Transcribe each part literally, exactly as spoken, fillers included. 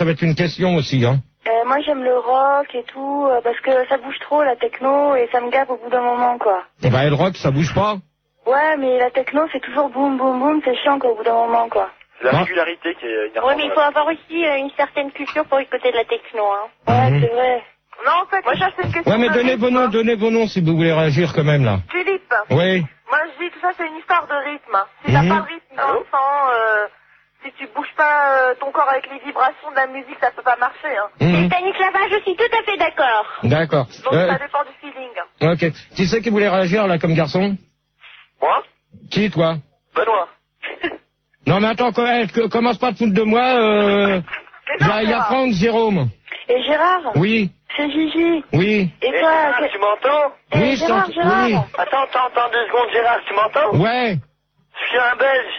Ça va être une question aussi, hein. Euh, moi j'aime le rock et tout, euh, parce que ça bouge trop la techno et ça me gave au bout d'un moment quoi. Et bah, le rock, ça bouge pas. Ouais, mais la techno c'est toujours boum boum boum, c'est chiant quoi au bout d'un moment quoi. C'est la Ah. régularité qui est énervante. Ouais, mais il faut avoir aussi euh, une certaine culture pour écouter de la techno, hein. Ouais, Mhm. c'est vrai. Non, en fait, moi, ça, c'est une question Ouais, mais de donnez rythme, vos noms, hein. donnez vos noms si vous voulez réagir quand même, là. Philippe, Oui. moi, je dis tout ça, c'est une histoire de rythme. Si t'as Mhm. pas le rythme dans le sang, euh, si tu bouges pas euh, ton corps avec les vibrations de la musique, ça peut pas marcher, hein. Et Mhm. Stanislava, je suis tout à fait d'accord. D'accord. Donc, Euh, ça dépend du feeling. ok. Qui c'est qui voulait réagir, là, comme garçon? Moi Qui, toi? Benoît. Non, mais attends, quand même, que- commence pas à te foutre de moi, euh... Il y a, y a Franck, Jérôme. Et Gérard? Oui. C'est Gigi. Oui. Et Eh, toi? Gérard, que- tu m'entends? Eh, Oui, je Gérard, t'entends- Gérard. oui. Attends, attends, attends deux secondes, Gérard, tu m'entends? Ouais. Je suis un Belge.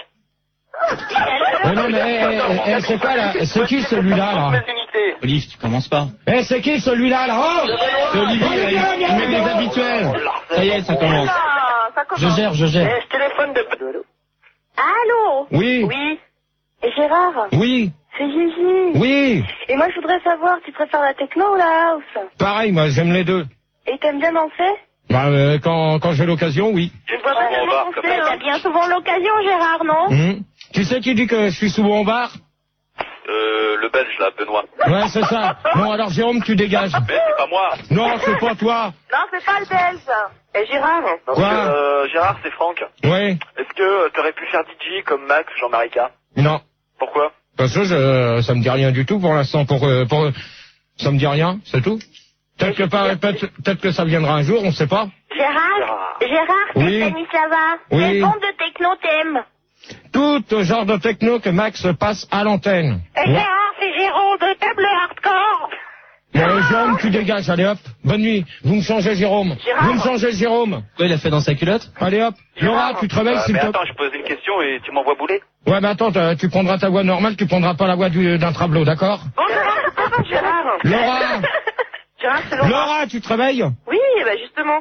Mais non, mais, eh, eh, eh, c'est quoi, là? C'est qui, celui-là, là? Mes unités. Olive, tu commences pas. Eh, c'est qui, celui-là, là? Oh! C'est Olivier, là, il, il met les habituels. Ça y est, ça commence. Ah, ça Je commence. gère, je Eh, gère. je téléphone de... Allô? Oui. Oui. Et Gérard? Oui. C'est Gigi. Oui. Et moi je voudrais savoir, tu préfères la techno ou la house? Pareil, moi, j'aime les deux. Et t'aimes bien danser? Bah, euh, quand, quand j'ai l'occasion, oui. Tu ne vois pas Ouais, mon bar, on comme sait, ça. T'as bien souvent l'occasion, Gérard, non? Mhm. Tu sais qui dit que je suis souvent au bar? Euh, le Belge, là, Benoît. Ouais, c'est ça. Bon, alors, Jérôme, tu dégages. Mais c'est pas moi. Non, c'est pas toi. Non, c'est pas le Belge. Et Gérard? Parce Quoi que, euh, Gérard, c'est Franck. Ouais. Est-ce que euh, t'aurais pu faire D J comme Max, Jean-Marie K? Non. Pourquoi? Parce que je, ça me dit rien du tout pour l'instant. Pour, euh, pour, ça me dit rien, c'est tout. Peut-être que, par- peut-être, peut-être que ça viendra un jour, on sait pas. Gérard? Gérard, c'est Oui. Stanislava. Oui. Quel bande de techno t'aimes? Tout genre de techno que Max passe à l'antenne. Et Ouais. Gérard, c'est Jérôme de table hardcore. Bon, Jérôme, tu dégages, allez hop. Bonne nuit. Vous me changez Jérôme. Gérard. Vous me changez Jérôme. Quoi, il a fait dans sa culotte? Allez hop. Laura, tu te réveilles Euh, s'il mais te attends, je posais une question et tu m'envoies bouler. Ouais, mais attends, t'as- tu prendras ta voix normale, tu prendras pas la voix du- d'un trablot, d'accord? Bon, Gérard, c'est pas Gérard. Laura. Gérard, c'est Laura. Laura, tu te réveilles? Oui, bah justement.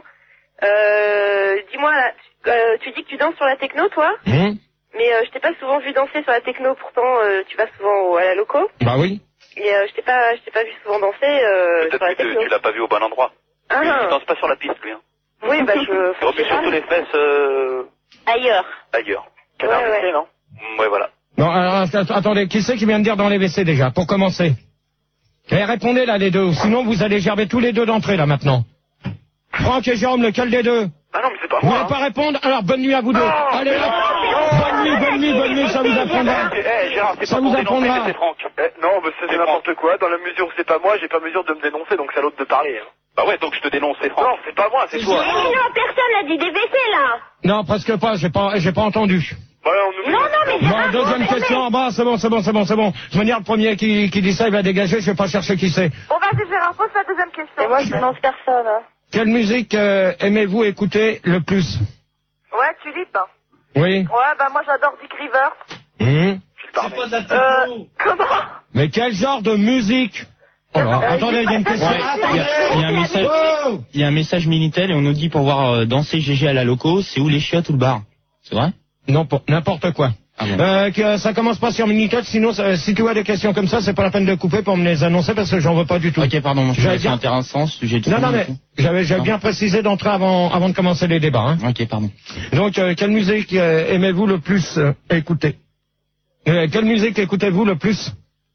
Euh, dis-moi, là, tu, euh, tu dis que tu danses sur la techno, toi? Hum. Mais euh, je t'ai pas souvent vu danser sur la techno, pourtant euh, tu vas souvent au, à la loco. Bah oui. Et euh, je t'ai pas, je t'ai pas vu souvent danser euh, sur la Peut-être que techno. tu l'as pas vu au bon endroit. Ah, Il ah. danse pas sur la piste, lui. Hein. Oui, bah je. Il remue surtout les fesses euh, Ailleurs. ailleurs. Canard Ouais, W C, ouais. non? Mm, Ouais, voilà. Bon, alors, att- attendez, qui c'est qui vient de dire dans les W C déjà, pour commencer? Eh, répondez là, les deux, sinon vous allez gerber tous les deux d'entrée, là, maintenant. Franck et Jérôme, lequel des deux? Ah non, mais c'est pas Vous moi. voulez pas répondre? Alors, bonne nuit à vous deux. Allez, hop. Bonne nuit, bonne nuit, bonne nuit, ça vous apprendra. Eh, eh, Gérard, c'est Ça pas vous pour dénoncer, apprendra. mais c'est Franck. Eh, non, mais c'est n'importe quoi. Dans la mesure où c'est pas moi, j'ai pas mesure de me dénoncer, donc c'est à l'autre de parler. Hein. Bah ouais, donc je te dénonce, c'est Franck. Non, c'est pas moi, c'est toi. Mais non, personne n'a dit des W C, là. Non, presque pas, j'ai pas, j'ai pas entendu. Bah, on nous Non, non, mais Bon, Gérard, deuxième on question, bah, c'est bon, c'est bon, c'est bon, c'est bon. Je veux dire, le premier qui, qui dit ça, il va dégager, je vais pas chercher qui c'est. Bon, vas-y, Gérard, pose la deuxième question. Et moi je dénonce personne. Hein. Quelle musique euh, aimez-vous écouter le plus? Ouais, Tulipe. Oui. Ouais, bah moi j'adore Dick Rivers. Hum. C'est pas de la Euh, techno. comment? Mais quel genre de musique? Oh là, attendez, il y a une question. Ouais, il y a, il y a un message, Oh il y a un message Minitel et on nous dit pour voir euh, danser G G à la loco, c'est où les chiottes ou le bar? C'est vrai? Non, pour n'importe quoi. Ah bon. Euh, que ça commence pas sur Minitel, sinon ça- si tu as des questions comme ça, c'est pas la peine de couper pour me les annoncer parce que j'en veux pas du tout. Ok, pardon, je J'avais suis bien- intéressant, sujet de Non, fond non, et mais tout. j'avais j'avais Non. bien précisé d'entrer avant, avant de commencer les débats. Hein. Ok, pardon. Donc, euh, quelle musique euh, aimez-vous le plus euh, écouter? Euh, quelle musique écoutez-vous le plus?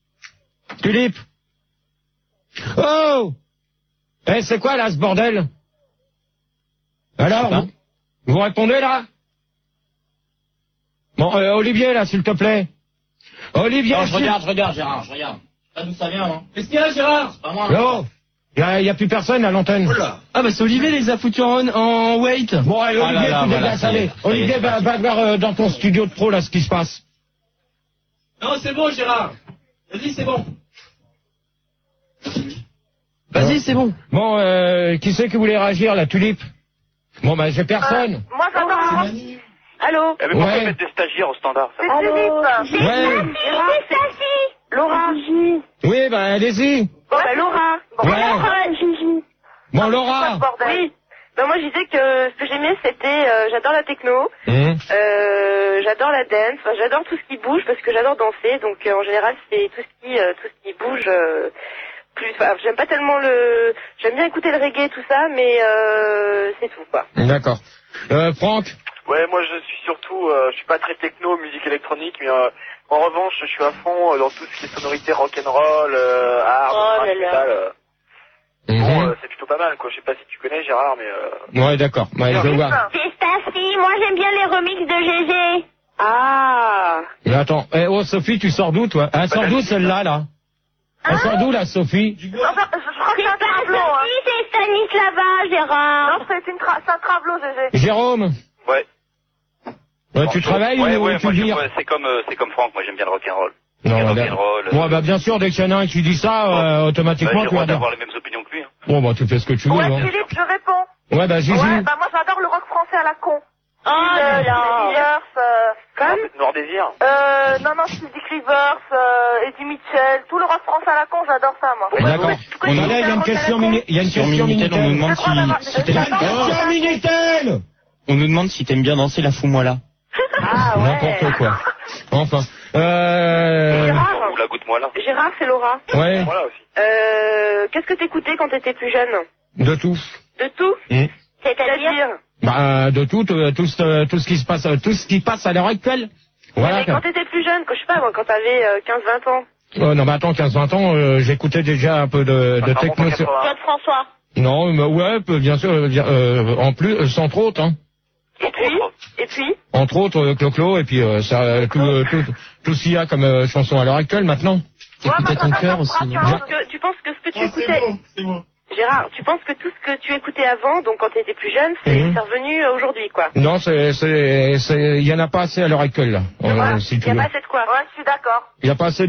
Tulipe? Oh! Eh, c'est quoi là ce bordel? Alors, Je sais pas. vous, vous répondez là? Bon, euh, Olivier là, s'il te plaît. Olivier, Non, je s'il- regarde, je regarde, Gérard, je regarde. Pas d'où ça vient, hein. Qu'est-ce qu'il y a, Gérard? C'est pas moi. Oh, il y, a- y a plus personne à l'antenne. Ah bah c'est Olivier les a foutus en, en wait. Bon, allez, Ah Olivier, là là, tu voilà, dégages, ça y est, allez. ça y est, Olivier, c'est va, parti. va voir euh, dans ton studio de pro là ce qui se passe. Non, c'est bon, Gérard. Vas-y, c'est bon. Vas-y, c'est bon. Bon, euh, qui c'est qui voulait réagir, la tulipe? Bon, bah, j'ai personne. Moi j'adore. Allô? Eh, mais pourquoi Ouais. mettre des stagiaires au standard, ça? C'est Allô? Tulipe. Ouais. C'est Safi. Laura. Gigi. Oui, bah, allez-y. Bon, bah Laura. Bon, Ouais. Laura. Ouais, Gigi. Bon, Pas Laura. de bordel. Oui. Ben moi je disais que ce que j'aimais c'était, euh, j'adore la techno, Mmh. euh, j'adore la dance, enfin, j'adore tout ce qui bouge parce que j'adore danser, donc euh, en général c'est tout ce qui, euh, tout ce qui bouge. Euh, plus, enfin, j'aime pas tellement le, j'aime bien écouter le reggae tout ça, mais euh, c'est tout quoi. D'accord. Euh, Franck? Ouais, moi je suis surtout, euh, je suis pas très techno, musique électronique, mais euh, en revanche je suis à fond euh, dans tout ce qui est sonorité rock'n'roll, euh, hard, Oh là là. metal. Euh. Mmh. Bon, euh, c'est plutôt pas mal quoi. Je sais pas si tu connais Gérard, mais. Euh... Ouais, d'accord. Ouais, je vais voir. C'est Stacy, moi j'aime bien les remixes de G G. Ah. Mais attends, eh, oh Sophie, tu sors d'où toi? Elle sort d'où celle-là là? Elle sort d'où la Sophie? Enfin, je, je crois que c'est un C'est pas travelot, hein. Sophie, c'est Stanislava, Gérard. Non, c'est une tra- c'est un travelot, G G. Jérôme? Ouais. Ouais, tu travailles ouais, ou ouais, tu moi, je- vires? ouais, c'est comme, euh, c'est comme Franck, moi j'aime bien le rock'n'roll. Non, Le bah, rock'n'roll. euh, ouais, bah bien sûr, dès qu'il y en a un qui dit ça, euh, automatiquement bah, j'ai tu le droit vas dire. d'avoir les mêmes opinions que lui. Hein. Bon, bah tu fais ce que tu veux. Ouais, Hein. Philippe, je réponds. Ouais, bah Gigi. Ouais, bah moi j'adore le rock français à la con. Oh là là. Rivers, euh, comme Noir Désir. euh, non, non, Dick Rivers, euh, Eddie Mitchell, tout le rock français à la con, j'adore ça, moi. D'accord. Tu connais On a là, il y a une question mini- il y a une Sur question Minitel, on nous Minitel. demande si, si t'aimes J'adore bien. ça. Question Minitel. On nous demande si t'aimes bien danser la fous-moi là. Ah ouais. N'importe quoi. Enfin. Euh... Gérard, Ou la goutte moi là. Gérard, c'est Laura. Ouais, Voilà aussi. Euh, qu'est-ce que t'écoutais quand t'étais plus jeune? de tout. De tout? Mmh. C'est-à-dire? Bah, de tout, euh, tout, ce, tout ce qui se passe, euh, tout ce qui passe à l'heure actuelle. Voilà. Mais quand t'étais plus jeune, que je sais pas, moi, quand t'avais euh, quinze vingt ans. Oh, non, mais attends, quinze vingt ans, euh, j'écoutais déjà un peu de, de Ça remonte techno. à sur- quatre-vingts. Claude François. Non, mais ouais, peu- bien sûr, euh, bien, euh, en plus, euh, sans trop autres, hein. Et puis? Et puis? Entre autres, euh, Clo-Clo, et puis euh, ça, euh, tout, euh, tout, tout ce qu'il y a comme euh, chanson à l'heure actuelle maintenant. Écoutez Ouais, ton moi, ça cœur me aussi. frappe, tu penses que- Tu penses que ce que tu écoutais... Gérard, tu penses que tout ce que tu écoutais avant, donc quand t'étais plus jeune, c'est Mhm. c'est revenu euh, aujourd'hui, quoi? Non, c'est, c'est, c'est, il y en a pas assez à l'heure actuelle là. Euh, Ouais, si y tu a veux. pas assez de quoi? Ouais, je suis d'accord. Il y a pas assez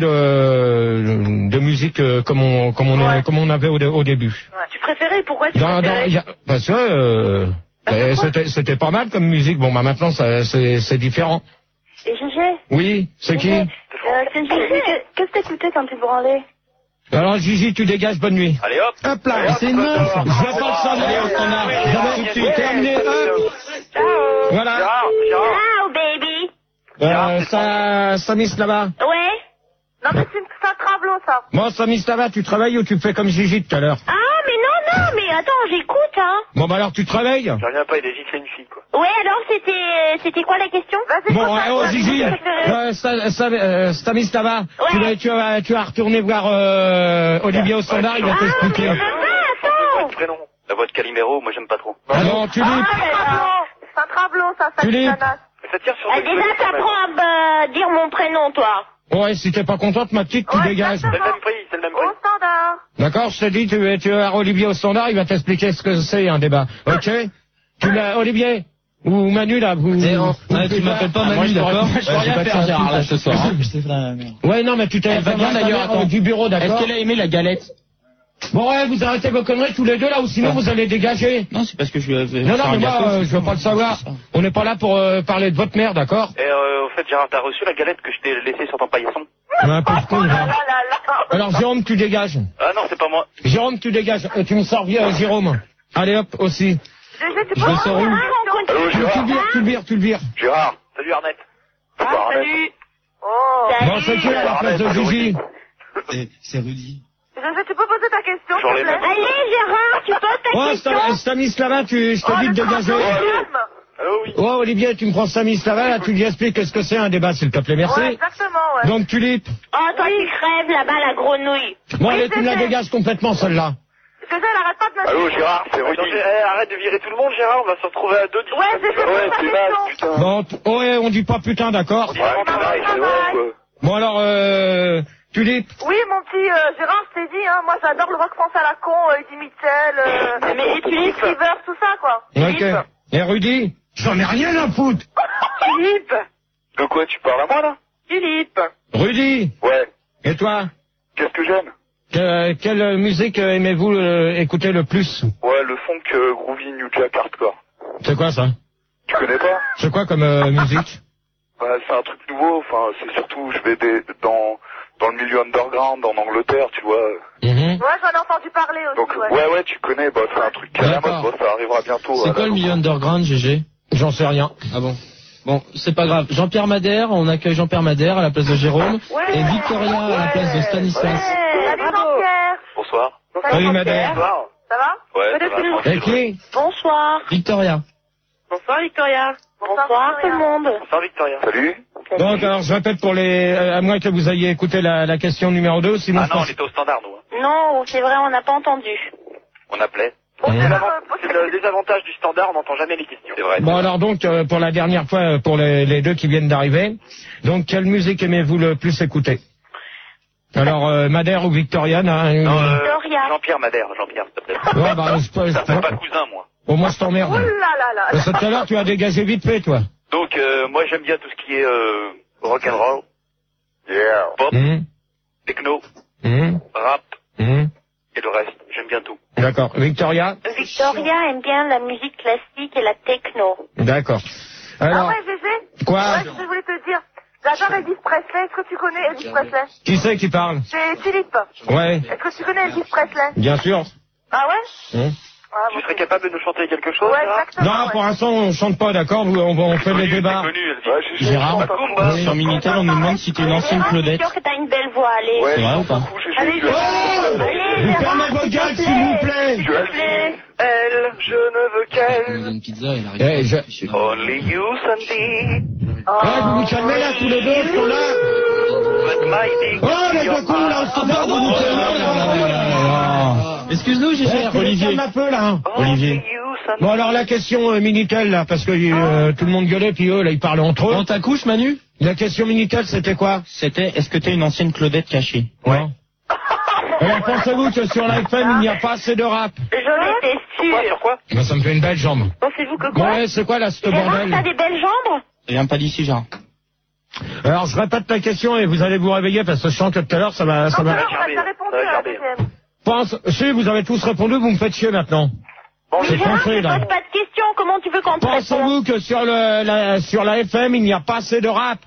de, de musique euh, comme on, comme on, Ouais. est- comme on avait au, dé- au début. Ouais. Tu préférais? Pourquoi tu Dans, dans, préférais? y a- parce que euh, Bah, euh, pourquoi c'était, c'était pas mal comme musique. Bon, bah maintenant, ça, c'est, c'est différent. Et Gégé? Oui, c'est qui? Euh, c'est Gégé. Qu'est-ce que t'écoutais quand tu branlais? Alors Gigi, tu dégages, bonne nuit. Allez hop. Hop là, c'est une meuf. Je vais pas le sonner au standard. Je vais terminer. Hop. Ciao. Voilà. Gérard, Gérard. Ciao, baby. Euh, ça, Samis là-bas. Ouais. Non, mais c'est une- c'est un travelot, ça. Bon, Samis là-bas, tu travailles ou tu fais comme Gigi tout à l'heure? Ah, mais non, non, mais attends, j'écoute, hein. Bon, bah alors tu travailles? Je reviens pas, il est giflé une fille quoi. Ouais, alors c'était, c'était quoi la question? Vas-y, Bon, pose eh, ta- oh vas-y, Gigi, pose ta- euh, Sta- Sta- euh, Stamis là-bas, tu, Ouais. vas, tu, vas, tu vas retourner voir euh, Olivier au standard, il va Ah, mais t'expliquer. je veux pas, attends. Prénom. La voix de Calimero, moi j'aime pas trop. Ah non, tu Ah, dis. c'est un travelot. C'est un travelot, ça, ça, Philippe. Titanas. Mais ça tire sur Ah, des déjà, trucs, quand même. t'apprends à bah, dire mon prénom, toi. Ouais, si t'es pas contente, ma petite, tu Ouais, dégages. C'est le même prix, c'est le même prix. Au standard. D'accord, je te dis, tu, tu vas voir Olivier au standard, il va t'expliquer ce que c'est un débat. Ok? Tu l'as, Olivier? Ou Manu là, vous... Eh, oh, vous- ouais, tu m'appelles pas Manu, Moi, je pourrais- d'accord? je Je pourrais peux rien pas faire, te Gérard, là, insulter. ce soir. hein. Je t'ai fait la merde. Ouais, non, mais tu t'es Elle va bien, d'ailleurs, attends. du bureau, Est-ce d'accord? qu'elle a aimé la galette? Bon, ouais, vous arrêtez vos conneries tous les deux là, ou sinon vous allez dégager. Non, c'est parce que je vais faire Non, non, un mais moi, gâteau, euh, c'est je veux tout. pas le savoir. C'est ça. On n'est pas là pour euh, parler de votre mère, d'accord? Et euh, au fait, Gérard, t'as reçu la galette que je t'ai laissée sur ton paillasson? Un peu con, Oh là hein. là là là. Alors, Jérôme, tu dégages. Ah non, c'est pas moi. Jérôme, tu dégages. Euh, tu me sors bien, Jérôme. Allez, hop, aussi. Gégé, tu Je peux le sors où? reprendre Ah, on continue. Allô, Tu Gérard. le vires, tu le vires, tu le vires. Gérard. Salut Arnett. Ah, Bonsoir, Arnett. salut. Oh. Salut. Bon, c'est qui à la place de Gigi? C'est- C'est Rudy. Gégé, tu peux poser ta question, Sur s'il les te plaît? mêmes. Allez, Gérard, tu poses ta Ouais, question. Sta- Stamis là-bas, tu, je te Oh, dis de le dégager. travelot, allô. calme. Allô, oui. Oh, Olivier, tu me prends Stamis là-bas, là, tu lui expliques ce que c'est un débat, s'il te plaît, merci. Ouais, exactement, ouais. Donc, Tulipe. Oh, toi, tu crèves là-bas, la grenouille. Bon, Oui, allez, tu me la c'est- dégages complètement, celle-là. Gégé, elle arrête pas de me... Allô, Gérard, c'est Rudy. Eh, arrête de virer tout le monde, Gérard, on va se retrouver à deux. Ouais, j'ai fait Ouais, ta c'est mal, question. putain. Bon, t- oh, ouais, on dit pas putain, d'accord? Ouais, travail, c'est vrai, quoi. Bon, alors, euh, Tulipe. Oui, mon petit euh, Gérard, je t'ai dit, hein, moi j'adore le rock français à la con, euh, Eddie Mitchell, euh, mais et Philippe Rivers, tout ça, quoi. Ok. Et Rudy? J'en ai rien à foutre. Philippe. De quoi tu parles à moi, là? Philippe. Rudy? Ouais. Et toi? Qu'est-ce que j'aime? Que- quelle musique euh, aimez-vous euh, écouter le plus? Ouais, le funk euh, groovy New Jack hardcore. C'est quoi ça? Tu connais pas? C'est quoi comme euh, musique? Bah, c'est un truc nouveau, enfin, c'est surtout, je vais des, dans, dans le milieu underground en Angleterre, tu vois. Mm-hmm. Ouais, j'en ai entendu parler aussi. Donc, ouais, ouais, ouais tu connais, bah, c'est un truc qui est à la mode, bah, ça arrivera bientôt. C'est quoi le milieu underground, G G? J'en sais rien. Ah bon. Bon, c'est pas grave. Jean-Pierre Madère, on accueille Jean-Pierre Madère à la place de Jérôme. Ouais. Et Victoria à la place de Stanislas. Ouais. Salut Jean-Pierre. Bonsoir. Salut Madère. Bonsoir. Ça va? Ouais, ça va. Et qui? Bonsoir. Victoria. Bonsoir Victoria. Bonsoir, tout le monde. Bonsoir Victoria. Salut. Donc, alors, je répète pour les... À moins que vous ayez écouté la, la question numéro deux, sinon... Ah je non, pense- on était au standard, nous. hein. Non, c'est vrai, on n'a pas entendu. On appelait. Bon, c'est Mmh. l'avant- c'est le désavantage du standard, on n'entend jamais les questions. C'est vrai. Bon, alors donc, euh, pour la dernière fois, euh, pour les, les deux qui viennent d'arriver, donc, quelle musique aimez-vous le plus écouter? Alors, euh, Madère ou Victoria, hein, une- Non, euh, Victoria. Jean-Pierre Madère, Jean-Pierre, s'il te plaît. Ouais, bah, c'est pas- Ça c'est fait pas- pas cousin, moi. Au moins, je t'emmerde. Ouh là là là. Parce que tout à l'heure, tu as dégagé vite fait, toi. Donc, euh, moi, j'aime bien tout ce qui est euh, rock'n'roll, Yeah. pop, Hum, techno, hum, rap hum. et le reste. J'aime bien tout. D'accord. Victoria? Victoria aime bien la musique classique et la techno. D'accord. Ah Alors, ouais, Gégé? quoi? Ouais, je voulais te dire. J'adore Elvis Presley. Est-ce que tu connais Elvis Presley? Qui c'est qui parle? C'est Philippe. Ouais, Est-ce que tu connais Elvis Presley? bien sûr. Ah ouais? Hum. Ah, Tu bon, serais c'est- capable de nous chanter quelque chose, Ouais, Gérard? exactement. Non, ouais. pour l'instant, on chante pas, d'accord? Vous- On, on fait les débats. C'est connu, elle Ouais, je suis Gérard, sûr. sur Minitel, on nous demande si t'es une ancienne Gérard, Claudette. c'est sûr que t'as une belle voix, allez. Ouais, C'est vrai ou pas? beaucoup, j'ai- Allez, j'ai- Gérard. Oh, Allez, vous fermez vos gueules, s'il vous plaît. Je suis assis. Elle, je ne veux qu'elle. Une pizza, il arrive. Eh, je... Only you, Sandy. Eh, vous vous calmez là, tous les deux, ils sont là. But my dick. Oh, les deux cons, là, au standard, vous vous calmez, là. Excuse-nous, G G. Eh, tu les calmes un peu, là. Olivier. Only you, Sandy. Bon, alors, la question euh, Minitel, là, parce que euh, tout le monde gueulait, puis eux, là, ils parlaient entre eux. Dans ta couche, Manu? La question Minitel, c'était quoi? C'était, est-ce que t'es une ancienne Claudette cachée? Ouais. Alors, pensez-vous que sur la F M, il n'y a pas assez de rap? J'en étais Quoi, sûre. sur quoi? Ben, ça me fait une belle jambe. Pensez-vous que quoi? Ouais, c'est quoi, là, ce Gérard, bordel? t'as des belles jambes? Je viens pas d'ici, Gérard. Alors, je répète la question et vous allez vous réveiller parce que je sens que tout à l'heure, ça va, ça Non, va. non, on a déjà répondu Ça va à la gerber. deuxième. Pense, si vous avez tous répondu, vous me faites chier maintenant. Bon, C'est Gérard, foncé, tu là. poses pas de questions, comment tu veux qu'on te réponde? Pensez-vous que sur le, la, sur la F M, il n'y a pas assez de rap?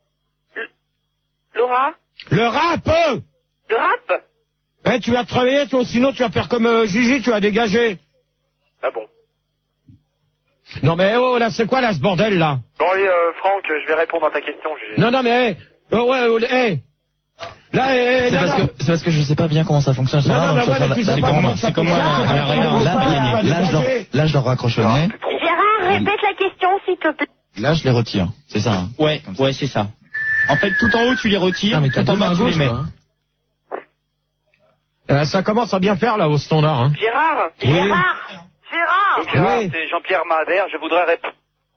Laura? Le rap, euh Le rap? Eh, tu vas travailler, toi, sinon tu vas faire comme euh, Gigi, tu vas dégager. Ah bon. Non mais oh, là, c'est quoi, là, ce bordel, là? Bon, allez, euh, Franck, je vais répondre à ta question. j'ai- Non, non, mais, eh, oh, ouais, oh, eh. Là, eh, eh, C'est là, parce là. que, c'est parce que je sais pas bien comment ça fonctionne. Non, non, mais ouais, mais tu sais C'est pas comme comment moi, ça c'est comme moi, fonctionne. à la réunion. Là, Là, là, je leur, là, je leur raccroche le nez. Gérard, répète la question, s'il te plaît. Là, je les retire. C'est ça. hein. Ouais, ouais, c'est ça. En fait, tout en haut, tu les retires, Ah, mais t'as tout en deux bas, mains tu les gauches, mets. toi, hein. Euh, ça commence à bien faire, là, au standard, hein. Gérard? Oui. Gérard, Gérard. Donc, Gérard, Oui. c'est Jean-Pierre Madère, je voudrais répondre.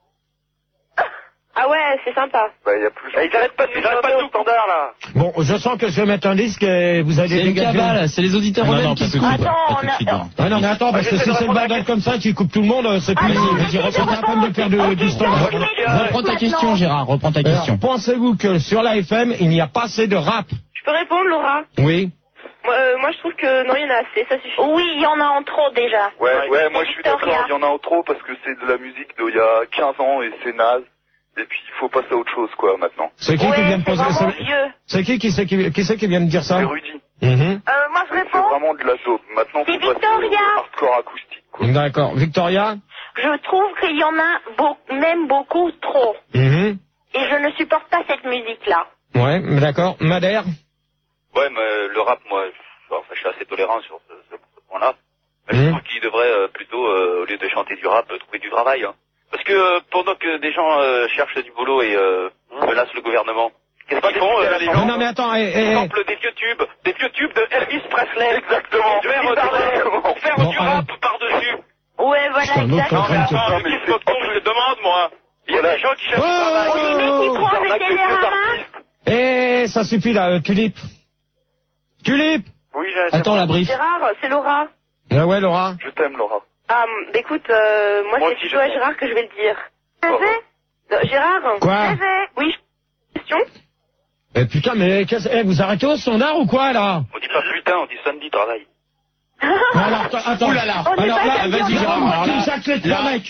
Ah ouais, c'est sympa. Bah, il y a plus. Eh, ils arrêtent pas de nous chanter au standard, là. Bon, je sens que je vais mettre un disque et vous allez C'est une dégager. cabale, c'est les auditeurs Non, eux-mêmes non, qui pas se tout de coupent. suite. Attends, Pas on tout de a- suite, non. Ah non, mais attends, parce que si c'est le bordel comme ça qui coupe tout le monde, euh, c'est plus... Allez, Vas-y, reprends ta peine de faire du, du standard. Reprends ta question, Gérard. Reprends ta Alors, question. pensez-vous que sur la F M, il n'y a pas assez de rap? Je peux répondre, Laura? Oui. Moi, euh, moi, je trouve que non, il y en a assez, ça suffit. oui, il y en a en trop déjà. Ouais, ouais, moi je suis Victoria. d'accord, il y en a en trop parce que c'est de la musique d'il y a quinze ans et c'est naze. Et puis il faut passer à autre chose quoi maintenant. C'est qui qui Ouais, vient de c'est poser vraiment c'est- vieux. C'est qui qui c'est qui, qui c'est qui vient de dire ça? C'est Rudy. Mhm. Euh, moi, je C'est réponds. vraiment de la dope. Maintenant C'est faut passer Victoria. au hardcore acoustique quoi. D'accord. Victoria? Je trouve qu'il y en a beau- même beaucoup trop. Mhm. Et je ne supporte pas cette musique-là. Ouais, mais d'accord. Madère? Ouais, mais le rap, moi, je, enfin, je suis assez tolérant sur ce, ce, ce point-là. Mais je Mmh. trouve qu'il devrait euh, plutôt, euh, au lieu de chanter du rap, euh, trouver du travail. Hein. Parce que euh, pendant que des gens euh, cherchent du boulot et euh, menacent le gouvernement, qu'est-ce qu'ils font euh, les Non, gens non, mais attends, eh, eh, Ils eh. samplent des vieux tubes, des vieux tubes de Elvis Presley. Exactement. Pour faire, euh, pour faire Bon, du allez. rap par-dessus. Ouais, voilà, Putain, l'autre exactement. en train de se- Attends, Non, le mais petit c'est pote con, je te demande, moi. Il y a Voilà. des gens qui cherchent du Oh travail. Les mecs qui Oh, prennent le arnaque des télérama. Eh, ça suffit là, euh, Tulipe. Tulipe! Oui, j'ai... Attends, la brief. Gérard, c'est Laura. Ah ouais, Laura? Je t'aime Laura. Ah, bah, écoute, euh, moi, Moi c'est aussi, plutôt je à t'aime. Gérard que je vais le dire. Gégé. Euh, Gérard? Quoi? Gégé. Oui, question? Eh putain, mais qu'est-ce... Eh, vous arrêtez au standard ou quoi, là? On dit pas putain, on dit samedi travail. Alors, attends, attends. Ouh là là. On est Alors pas là, d'accord. vas-y, Gérard. Alors Alors là, là, ça, c'est là- pas mec.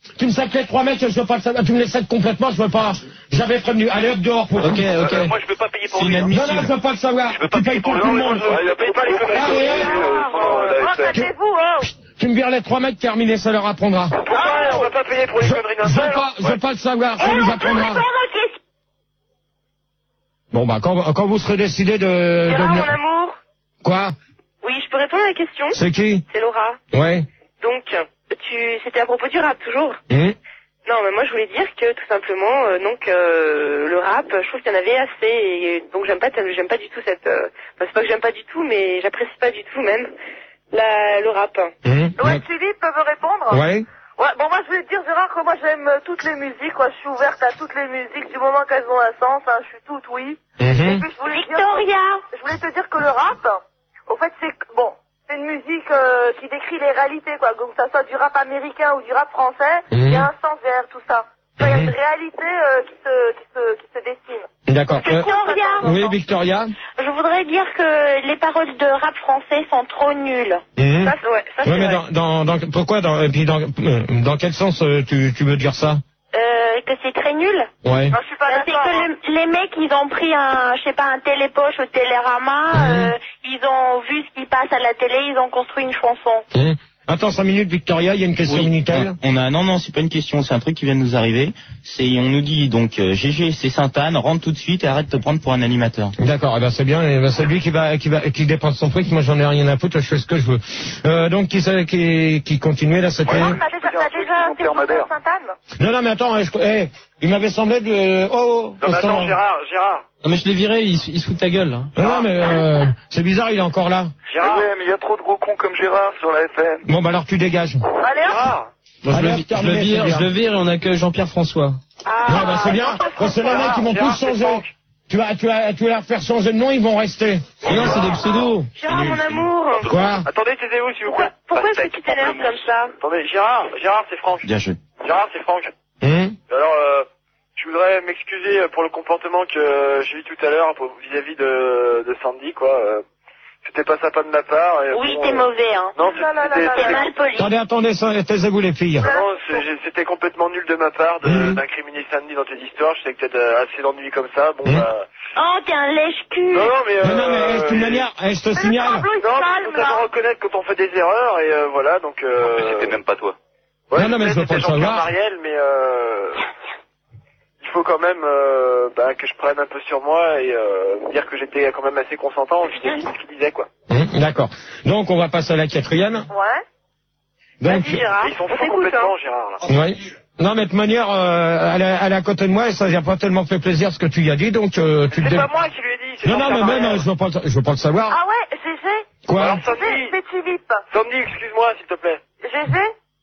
Tu me sacs les trois mecs, je veux pas le savoir. Tu me les sacs complètement, je veux pas. J'avais prévenu. Allez, hop dehors pour. Ok, ok. Euh, moi, je veux pas payer pour lui. Non, non, je veux pas le savoir. Je veux pas Tu payer payes pour pour tout le lui. monde. Il a payé pas les conneries. Racontez-vous, hein. Tu me vires les trois mecs, terminé, ça leur apprendra. Pourquoi on va pas payer pour les Je, conneries d'un je veux seul? pas, je veux pas le savoir, ça nous apprendra. Bon bah quand, quand vous serez décidé de, de Gérard, venir- mon amour. Quoi? Oui, je peux répondre à la question? C'est qui? C'est Laura. Ouais. Donc, tu, c'était à propos du rap, toujours? Hum. Non, mais moi, je voulais dire que, tout simplement, euh, donc, euh, le rap, je trouve qu'il y en avait assez, et donc, j'aime pas, j'aime pas du tout cette, euh, enfin, c'est pas que j'aime pas du tout, mais j'apprécie pas du tout, même, la, le rap. Hum. Ouais, Philippe peut me répondre? Ouais. Ouais, bon, moi, je voulais te dire, Gérard, que moi, j'aime euh, toutes les musiques, quoi. Je suis ouverte à toutes les musiques, du moment qu'elles ont un sens, hein, je suis toute oui. Et Mhm. puis, je voulais dire, Victoria. je voulais te dire que le rap, au fait, c'est, que- bon, c'est une musique euh, qui décrit les réalités, quoi. Donc, que ça soit du rap américain ou du rap français, il Mhm. y a un sens derrière tout ça. Il y a une réalité euh, qui, se, qui, se, qui se dessine. D'accord. Euh, Victoria. oui, Victoria. Je voudrais dire que les paroles de rap français sont trop nulles. Hum. Ça, c'est- ouais, ça, c'est Ouais, mais vrai. dans, dans, dans, pourquoi dans, et puis dans, euh, dans quel sens euh, tu, tu veux dire ça? Euh, que c'est très nul. Ouais. Non, je suis pas Ben, c'est d'accord. que le- les mecs, ils ont pris un, je sais pas, un télépoche au Télérama, euh, ils ont vu ce qui passe à la télé, ils ont construit une chanson. Hum. Attends cinq minutes, Victoria, il y a une question Oui, Minitel. on, on a non non c'est pas une question, c'est un truc qui vient de nous arriver. C'est on nous dit donc euh, G G c'est Sainte-Anne, rentre tout de suite et arrête de te prendre pour un animateur. D'accord, eh ben c'est bien, eh ben c'est lui qui va qui va qui dépense son truc, moi j'en ai rien à foutre, je fais ce que je veux. Euh, donc qui c'est qui qui continuait là, c'était. Non, t'as déjà, t'as déjà Mon fait père Madère. Sainte-Anne? Non non mais attends, eh, je- eh, il m'avait semblé de oh. Non, mais oh, attends, ça- Gérard, Gérard. Non mais je l'ai viré, il, se- il se fout de ta gueule là. Non, non, mais euh, c'est bizarre, il est encore là. Gérard. Ouais, mais il y a trop de gros cons comme Gérard sur la F M. Bon bah alors tu dégages. Allez, hop. Gérard. Bon, je, Allez, le, hop, vi- je terminé, le vire, c'est bien. je le vire et on accueille Jean-Pierre François. Ah, Non bah c'est bien, Bon, c'est les mecs qui vont Gérard, tous c'est changer. Franck. Tu vas tu vas tu vas leur faire changer de nom, ils vont rester. Et non, c'est des pseudos. Gérard, mon amour. Quoi? Attendez, taisez-vous, s'il vous plaît. Pourquoi, pourquoi est-ce que tu t'énerves comme ça? Attendez, Gérard, Gérard, c'est Franck. Bien joué. Gérard, c'est Franck. Hum. Alors, euh, je voudrais m'excuser pour le comportement que euh, j'ai eu tout à l'heure pour- vis-à-vis de, de Sandy, quoi. Euh, C'était pas sympa de ma part. et Oui, bon, t'es euh, mauvais, hein. Non, Là, là, là, c'était- là, T'es c'était- mal poli. Attendez, attendez, ça, taisez-vous les filles. non, c'est- j'ai- c'était complètement nul de ma part de- Mhm. d'incriminer Sandy dans tes histoires. Je sais que t'as euh, assez d'ennuis comme ça. Bon, Mhm. bah... Oh, t'es un lèche-cul. Non, non, mais... Euh, Non, non, mais de toute manière, eh, je te signale. tableau, il Non, mais calme, il faut savoir là. reconnaître quand on fait des erreurs, et euh, voilà, donc... Euh... En plus, c'était même pas toi. Ouais, Non, non, mais sais, je veux pas c'était le Jean-Pierre savoir. Mariel, mais euh... il faut quand même euh, bah, que je prenne un peu sur moi et euh, dire que j'étais quand même assez consentant vis-à-vis de ce qu'il disait, quoi. Hum, D'accord. Donc on va passer à la quatrième. Ouais. Donc, Vas-y, Gérard. Et ils sont On fous t'écoute, complètement, hein. Gérard, là. ouais. Non, mais de toute manière, euh, elle, est, elle est à côté de moi et ça n'a pas tellement fait plaisir ce que tu y as dit, donc euh, tu te C'est dé- pas moi qui lui ai dit, c'est Non, non, Jean-Pierre mais même, Mariel. euh, je veux pas, le- je veux pas le savoir. Ah ouais, Gégé? Quoi? Alors, C'est Sandy, c'est Philippe. Sandy, excuse-moi, s'il te plaît. Gégé?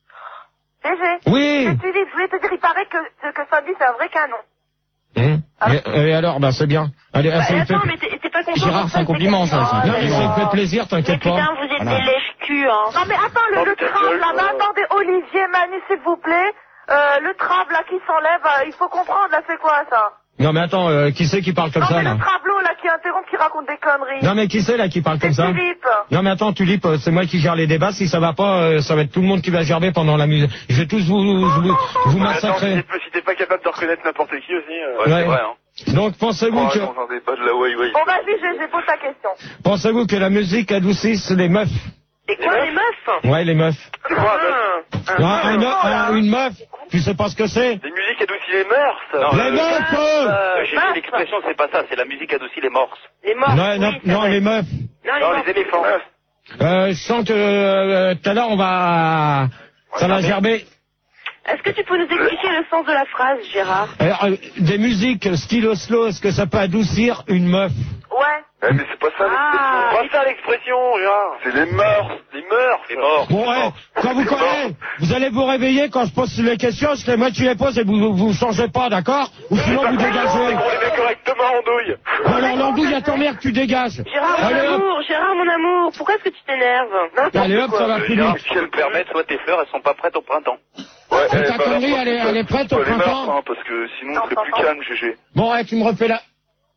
Gégé? Oui. C'est Philippe, je voulais te dire, il paraît que, que Sandy, c'est un vrai canon. Hum. Et, et alors, bah c'est bien. Allez, Bah, ça me fait... attends, mais t'es t'es pas content Gérard, pour c'est un ça, compliment, ça, que- c'est un Non, mais ça me fait plaisir, Mais t'inquiète pas. putain, vous êtes Voilà. des lèche-culs, hein. Non mais attends, le, Oh, le putain, trave là, gueule, mais oh. attendez, Olivier, Manu, s'il vous plaît. Euh, le trave là qui s'enlève, euh, il faut comprendre, là c'est quoi ça? Non, mais attends, euh, qui c'est qui parle comme Non ça, mais là? le travelot là qui interrompt, qui raconte des conneries. Non, mais qui c'est, là, qui parle comme C'est ça? Philippe. Non, mais attends, Tulipe, euh, c'est moi qui gère les débats. Si ça va pas, euh, ça va être tout le monde qui va gerber pendant la musique. Je vais tous vous, vous, vous Mais attends, si massacrer. t'es si t'es pas capable de reconnaître n'importe qui aussi... Euh... Ouais, Ouais. c'est vrai, hein. Donc, pensez-vous Oh, que, dans un débat de la Wai Wai. Bon vas-y, Gégé, pose ta question. pensez-vous que la musique adoucisse les meufs? Et quoi, les meufs? Ouais, les meufs. C'est quoi, bah, Ah, Non, ah, un meuf- un- une meuf, tu sais pas ce que c'est? des musiques adoucissent les mœurs? Non, Les euh, meufs, euh Euh, J'ai meufs. dit l'expression, c'est pas ça, c'est la musique adoucit les morses. Les morts. Non, non, oui, c'est non, vrai. les meufs. Non, les Non, morts. les éléphants. Euh, je sens que euh, tout à l'heure on va, ça va gerber. Est-ce que tu peux nous expliquer le sens de la phrase, Gérard? Alors, euh, des musiques style Oslo, est-ce que ça peut adoucir une meuf? Ouais. Eh, mais c'est pas ça Ah. l'expression. C'est pas ça l'expression, Gérard. C'est les mœurs. Les mœurs. Les morts. Bon, ouais, quand vous connaissez, vous allez vous réveiller quand je pose les questions, c'est moi qui les pose et vous vous changez pas, d'accord? Ou sinon vous dégagez. On les met correctement en douille. Alors l'andouille à ta mère, tu dégages. Gérard, mon Allez hop, amour, Gérard, mon amour, pourquoi est-ce que tu t'énerves? allez hop, ça va plus Gérard, vite. si je peux me permettre, soit tes fleurs, elles sont pas prêtes au printemps. Ouais, Et eh, ta bah, connerie, alors, elle est- pas- elle est prête pas au les mœurs, printemps hein, parce que sinon on serait plus calme, Gégé. Bon, ouais, tu me refais la...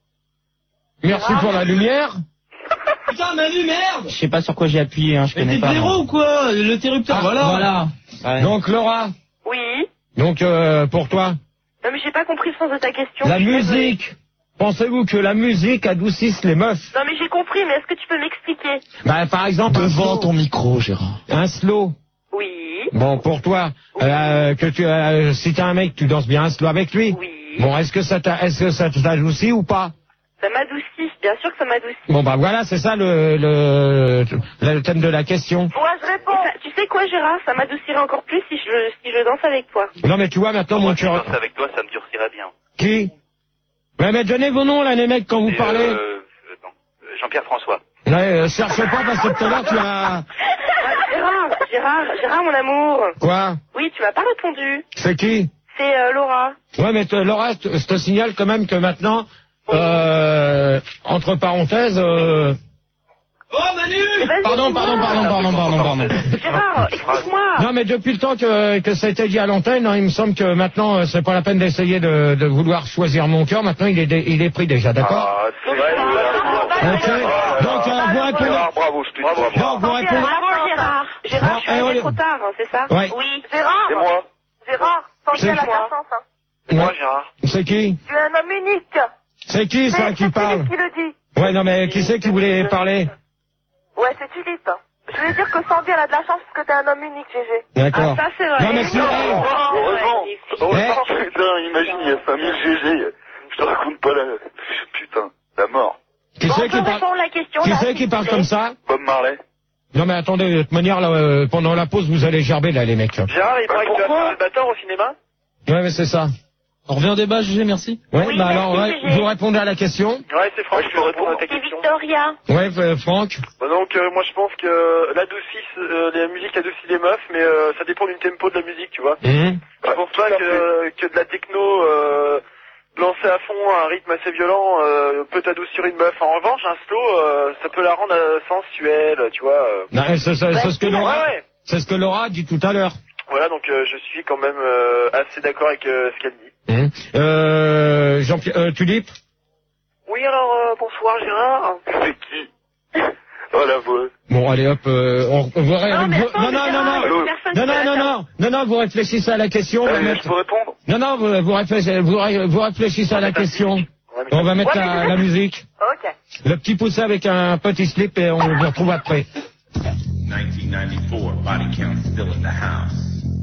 Merci pour la lumière. Putain, Manu, merde! Je sais pas sur quoi j'ai appuyé, hein, je Mais connais t'es pas. blaireau ou quoi? L'interrupteur, Ah, voilà. voilà. Ouais. Donc Laura, Oui. Donc, euh, pour toi, Non, mais j'ai pas compris le sens de ta question. la je suis désolée. musique. Pensez-vous que la musique adoucisse les meufs? Non, mais j'ai compris, mais est-ce que tu peux m'expliquer? Bah, par exemple, un Devant slow. ton micro, Gérard. Un slow. Oui. Bon, pour toi, euh, que tu, euh, si t'as un mec, tu danses bien un slow avec lui. Oui. Bon, est-ce que ça t'a, est-ce que ça t'adoucit ou pas? Ça m'adoucit, bien sûr que ça m'adoucit. Bon, bah voilà, c'est ça le, le, le thème de la question. Moi, je réponds. Et ça- tu sais quoi, Gérard? Ça m'adoucirait encore plus si je, si je danse avec toi. Non, mais tu vois, maintenant, Moi, mon si je cœur. danse avec toi, ça me durcirait bien. Qui? Ouais, mais donnez vos noms, là, les mecs, quand vous Et, parlez. euh, euh, non, euh, Jean-Pierre François. Ouais, euh, cherche pas, parce que tout à l'heure, tu as... Gérard, Gérard, Gérard, mon amour. Quoi? Oui, tu m'as pas répondu. C'est qui? C'est euh, Laura. Ouais, mais te- Laura, je te je te signale quand même que maintenant, euh, entre parenthèses, euh... Eh, vas-y, Pardon, dis-moi. pardon, pardon, pardon, pardon, pardon. Gérard, explique-moi. Non, mais depuis le temps que, que ça a été dit à l'antenne, hein, il me semble que maintenant, euh, c'est pas la peine d'essayer de, de vouloir choisir mon cœur. Maintenant, il est, dé- il est pris déjà, d'accord? Ah, c'est vrai. Ok. Donc, euh, vous répondez. Gérard, bravo, je te dis bravo. Non, vous répondez. Attends, Gérard. Gérard, Bon, je suis eh, arrivée on est- trop tard, hein, c'est ça? Ouais. Oui. Gérard. C'est moi. Gérard, sans C'est dire la moi. personne, hein. C'est moi, Ouais. Gérard. C'est qui? Tu es un homme unique. C'est qui, ça, Mais qui c'est parle? Philippe qui le dit. Ouais, non, mais qui c'est qui voulait parler? Ouais, c'est Philippe. Je voulais dire que Sandy, elle a de la chance parce que t'es un homme unique, G G. D'accord. Ah, ça, c'est vrai. Non, mais c'est vrai. Heureusement. Heureusement, Eh. putain, imagine, il y a cinq mille G G. Je te raconte pas la... Putain, la mort. Qui Bon, c'est on qui peut parle? répondre à la question, Qui là, c'est s'il qui vous parle plaît. comme ça? Bob Marley. Non, mais attendez, de toute manière, là, euh, pendant la pause, vous allez gerber, là, les mecs. Gérard, il paraît que tu vas pourquoi faire le batteur au cinéma. Ouais, mais c'est ça. On revient au débat, G G, merci. Ouais, Oui, bah merci, alors, ouais, G G. vous répondez à la question. Ouais, c'est Franck, Ouais, je je peux peux répondre à ta C'est question. Victoria. Ouais, euh, Franck. Bah donc, euh, moi je pense que l'adoucisse, euh, la musique adoucit les meufs, mais euh, ça dépend du tempo de la musique, tu vois. Mhm. Je pense pas que, que de la techno euh, lancée à fond à un rythme assez violent euh, peut adoucir une meuf. En revanche, un slow, euh, ça peut la rendre euh, sensuelle, tu vois. euh. Non, c'est c'est- c'est ce que Laura, Ouais, ouais. c'est ce que Laura a dit tout à l'heure. Voilà, donc euh, je suis quand même euh, assez d'accord avec euh, ce qu'elle dit. Mhm. Euh, Jean-Pierre, euh, Tulipe. Oui, alors euh, bonsoir Gérard. C'est qui? Oh, la voix. Bon, allez, hop, euh, on, on va ré- Non, mais vous- attends, non, non, non, Gérard, non, il y a personne non, qui non, va non, l'attendre. non, non, non, vous réfléchissez à la question. On va Euh, mettre... je peux répondre? Non, non, vous, vous, réfléchissez, vous, ré- vous réfléchissez à la question. Ouais, mais On va mettre Ouais, mais la, c'est- la musique. Ok. Le petit poussé avec un petit slip et on vous retrouve après. nineteen ninety-four, body count still in the house.